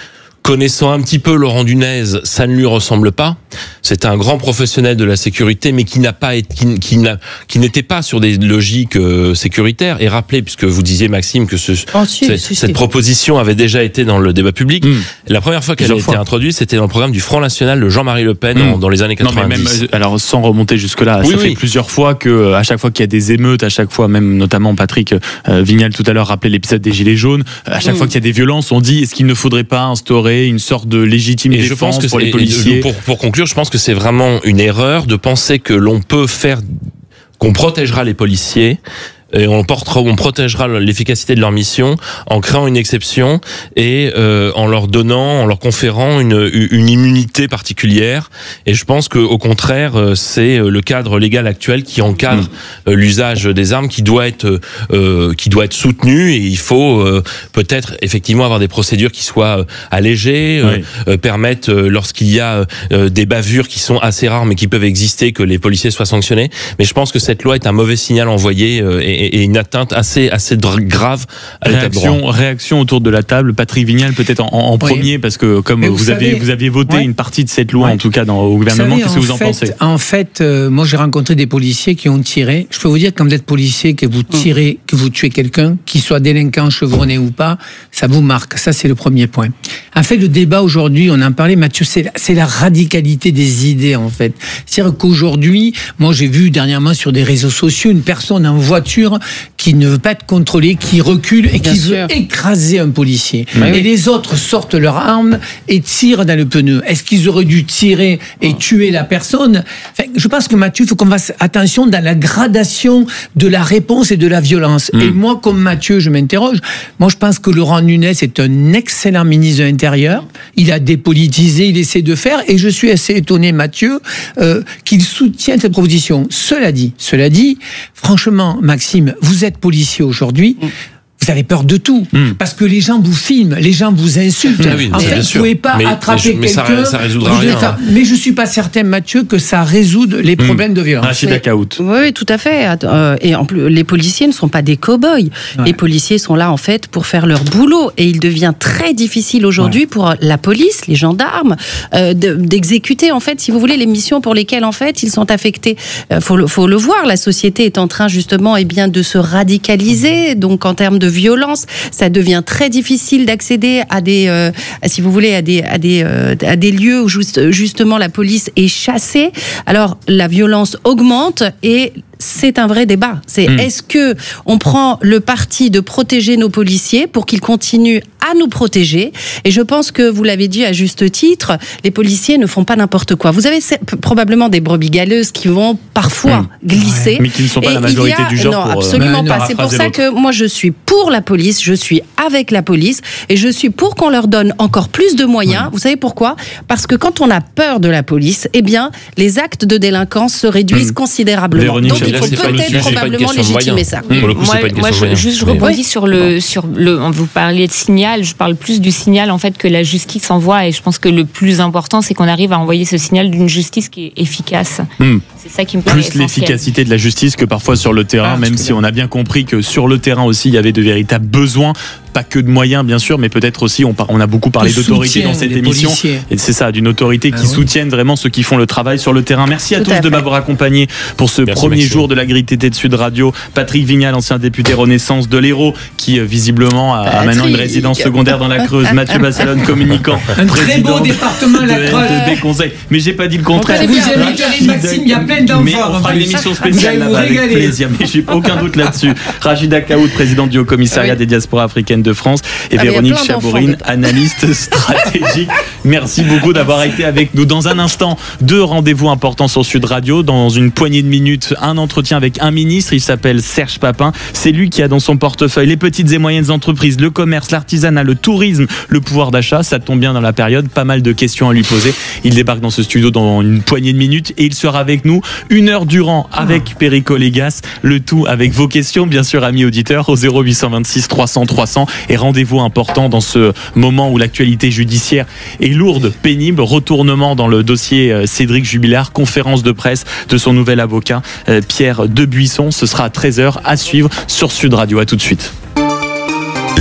Connaissant un petit peu Laurent Dunez, ça ne lui ressemble pas. C'est un grand professionnel de la sécurité, mais qui n'a pas été, qui, qui, n'a, qui n'était pas sur des logiques euh, sécuritaires. Et rappelez, puisque vous disiez Maxime que ce, oh, si, ce, si, cette si. proposition avait déjà été dans le débat public. Mmh. La première fois qu'elle Plusieurs a fois. été introduite, c'était dans le programme du Front National de Jean-Marie Le Pen Mmh. en, dans les années quatre-vingt-dix. Non, mais même, euh, alors sans remonter jusque-là, Oui, ça oui. fait plusieurs fois que, euh, à chaque fois qu'il y a des émeutes, à chaque fois, même notamment Patrick euh, Vignal tout à l'heure rappelait l'épisode des Gilets jaunes, à chaque Mmh. fois qu'il y a des violences, on dit est-ce qu'il ne faudrait pas instaurer une sorte de légitime Et défense je pense que pour c'est- les policiers. pour, pour conclure, je pense que c'est vraiment une erreur de penser que l'on peut faire, qu'on protégera les policiers. Et on, portera, on protégera l'efficacité de leur mission en créant une exception et euh, en leur donnant, en leur conférant une, une immunité particulière. Et je pense qu'au contraire, c'est le cadre légal actuel qui encadre mmh. l'usage des armes, qui doit être, euh, qui doit être soutenu. Et il faut euh, peut-être effectivement avoir des procédures qui soient allégées, oui. euh, permettre euh, lorsqu'il y a euh, des bavures qui sont assez rares mais qui peuvent exister, que les policiers soient sanctionnés. Mais je pense que cette loi est un mauvais signal envoyé euh, et et une atteinte assez assez grave à l'état de droit. Réaction, réaction autour de la table. Patrick Vignal peut-être en, en Oui. premier parce que comme Mais vous, vous avez savez- vous aviez voté Ouais. une partie de cette loi Ouais. en tout cas dans, au gouvernement. Vous savez, Qu'est-ce que vous en fait, pensez? En fait, euh, moi j'ai rencontré des policiers qui ont tiré. Je peux vous dire, quand vous êtes policier, que vous tirez, que vous tuez quelqu'un, qu'il soit délinquant, chevronné ou pas, ça vous marque. Ça, c'est le premier point. En fait, le débat aujourd'hui, on en parlait, Mathieu, c'est la, c'est la radicalité des idées, en fait. C'est-à-dire qu'aujourd'hui, moi j'ai vu dernièrement sur des réseaux sociaux une personne en voiture qui ne veut pas être contrôlée, qui recule et Bien qui sûr. veut écraser un policier. Oui, et oui. les autres sortent leurs armes et tirent dans le pneu. Est-ce qu'ils auraient dû tirer et tuer la personne? Enfin, je pense que Mathieu, il faut qu'on fasse attention dans la gradation de la réponse et de la violence. Mm. Et moi, comme Mathieu, je m'interroge. Moi, je pense que Laurent Nunez est un excellent ministre de l'Intérieur. Il a dépolitisé, il essaie de faire. Et je suis assez étonné, Mathieu, euh, qu'il soutienne cette proposition. Cela dit, cela dit, franchement, Maxime, vous êtes policier aujourd'hui. Mm. Vous avez peur de tout, Mm. parce que les gens vous filment, les gens vous insultent. Ah oui, en mais fait, bien vous sûr. pouvez pas Mais- attraper mais- mais ça- quelqu'un. ça résoudra vous devez rien. faire- Mais je suis pas certain, Mathieu, que ça résoudre les problèmes de violence. Rachida Kaout. Oui, oui, tout à fait. Euh, Et en plus, les policiers ne sont pas des cow-boys. Ouais. Les policiers sont là, en fait, pour faire leur boulot. Et il devient très difficile aujourd'hui pour la police, les gendarmes, euh, de- d'exécuter, en fait, si vous voulez, les missions pour lesquelles, en fait, ils sont affectés. Il faut, le- faut le voir, la société est en train, justement, eh bien, de se radicaliser. Donc, en termes de violence, ça devient très difficile d'accéder à des, euh, si vous voulez, à des, à des, euh, à des lieux où, juste, justement, la police est chassée. Alors, la violence augmente et c'est un vrai débat. C'est Mm. est-ce que on prend le parti de protéger nos policiers pour qu'ils continuent à nous protéger? Et je pense que vous l'avez dit à juste titre, les policiers ne font pas n'importe quoi. Vous avez c- probablement des brebis galeuses qui vont parfois Mm. glisser. Mais qui ne sont pas Et la il y majorité a- du genre Non, pour, euh, absolument Mais pas. non, C'est pour paraphraser ça l'autre. que moi je suis pour la police, je suis avec la police et je suis pour qu'on leur donne encore plus de moyens. Vous savez pourquoi? Parce que quand on a peur de la police, eh bien, les actes de délinquance se réduisent Mm. considérablement. Véronique, Donc il là, faut c'est pas le peut-être sujet, c'est pas une probablement question de légitimer moyens. ça. Pour le coup, moi, c'est pas une moi, question de je, moyens. juste je Mais- rebondis sur le sur le. Vous parliez de signal. Je parle plus du signal en fait que la justice envoie, et je pense que le plus important, c'est qu'on arrive à envoyer ce signal d'une justice qui est efficace. Mm. C'est ça qui me paraît Plus essentiel. l'efficacité de la justice que parfois sur le terrain, Ah, même je si on a bien compris que sur le terrain aussi il y avait de véritables besoins, pas que de moyens bien sûr, mais peut-être aussi on, par- on a beaucoup parlé De d'autorité soutien dans cette des émission, policiers. et c'est ça, d'une autorité Ah qui oui. soutienne vraiment ceux qui font le travail sur le terrain. Merci à Tout tous à de fait. m'avoir accompagné pour ce Merci, premier Maxime. jour de la grille T T de Sud Radio. Patrick Vignal, ancien député Renaissance de l'Hérault, qui euh, visiblement a, a maintenant une Patrick. résidence secondaire dans la Creuse. Mathieu Bassalone, communicant, Un très beau président département, la de Creuse. N T B Conseil. Mais j'ai pas dit le contraire. Vous inviterez Maxime, il y a plein d'enfants. Mais on en fera plus. une émission Vous spéciale allez vous là-bas avec régaler. plaisir, mais j'ai aucun doute là-dessus. Rachida Kaout, présidente du Haut-Commissariat Oui. des diasporas africaines de France, et Ah, mais il y a Véronique plein d'enfants Chabourine, dedans. analyste stratégique. Merci beaucoup d'avoir été avec nous. Dans un instant, deux rendez-vous importants sur Sud Radio. Dans une poignée de minutes, un entretien avec un ministre. Il s'appelle Serge Papin. C'est lui qui a dans son portefeuille les petites et moyennes entreprises, le commerce, l'artisanat, le tourisme, le pouvoir d'achat. Ça tombe bien dans la période. Pas mal de questions à lui poser. Il débarque dans ce studio dans une poignée de minutes et il sera avec nous une heure durant avec Perico Légas. Le tout avec vos questions, bien sûr, amis auditeurs, au zéro huit cent vingt-six trois cents trois cents. Et rendez-vous important dans ce moment où l'actualité judiciaire est lourde, pénible. Retournement dans le dossier euh, Cédric Jubilard, conférence de presse de son nouvel avocat euh, Pierre Debuisson. Ce sera à treize heures à suivre sur Sud Radio. À tout de suite.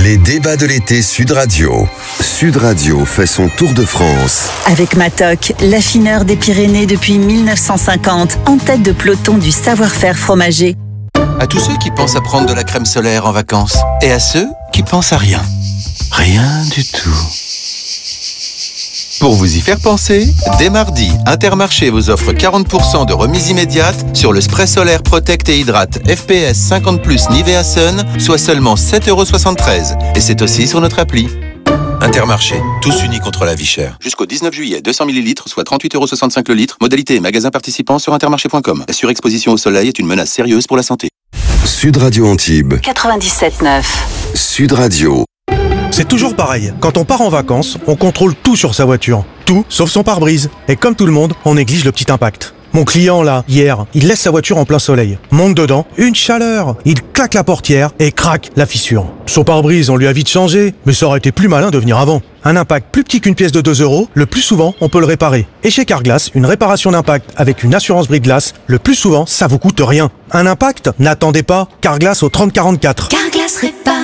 Les débats de l'été Sud Radio. Sud Radio fait son tour de France. Avec Matok, l'affineur des Pyrénées depuis mille neuf cent cinquante, en tête de peloton du savoir-faire fromager. À tous ceux qui pensent à prendre de la crème solaire en vacances. Et à ceux qui pensent à rien. Rien du tout. Pour vous y faire penser, dès mardi, Intermarché vous offre quarante pour cent de remise immédiate sur le spray solaire Protect et Hydrate F P S cinquante plus Nivea Sun, soit seulement sept euros soixante-treize. Et c'est aussi sur notre appli. Intermarché, tous unis contre la vie chère. Jusqu'au dix-neuf juillet, deux cents millilitres, soit trente-huit euros soixante-cinq le litre. Modalité et magasin participants sur intermarché point com. La surexposition au soleil est une menace sérieuse pour la santé. Sud Radio Antibes. quatre-vingt-dix-sept neuf. Sud Radio. C'est toujours pareil. Quand on part en vacances, on contrôle tout sur sa voiture. Tout, sauf son pare-brise. Et comme tout le monde, on néglige le petit impact. Mon client, là, hier, il laisse sa voiture en plein soleil. Monte dedans, une chaleur. Il claque la portière et craque la fissure. Son pare-brise, on lui a vite changé, mais ça aurait été plus malin de venir avant. Un impact plus petit qu'une pièce de deux euros, le plus souvent, on peut le réparer. Et chez Carglass, une réparation d'impact avec une assurance brise-glace, le plus souvent, ça vous coûte rien. Un impact? N'attendez pas. Carglass au trente quarante-quatre. Carglass répare.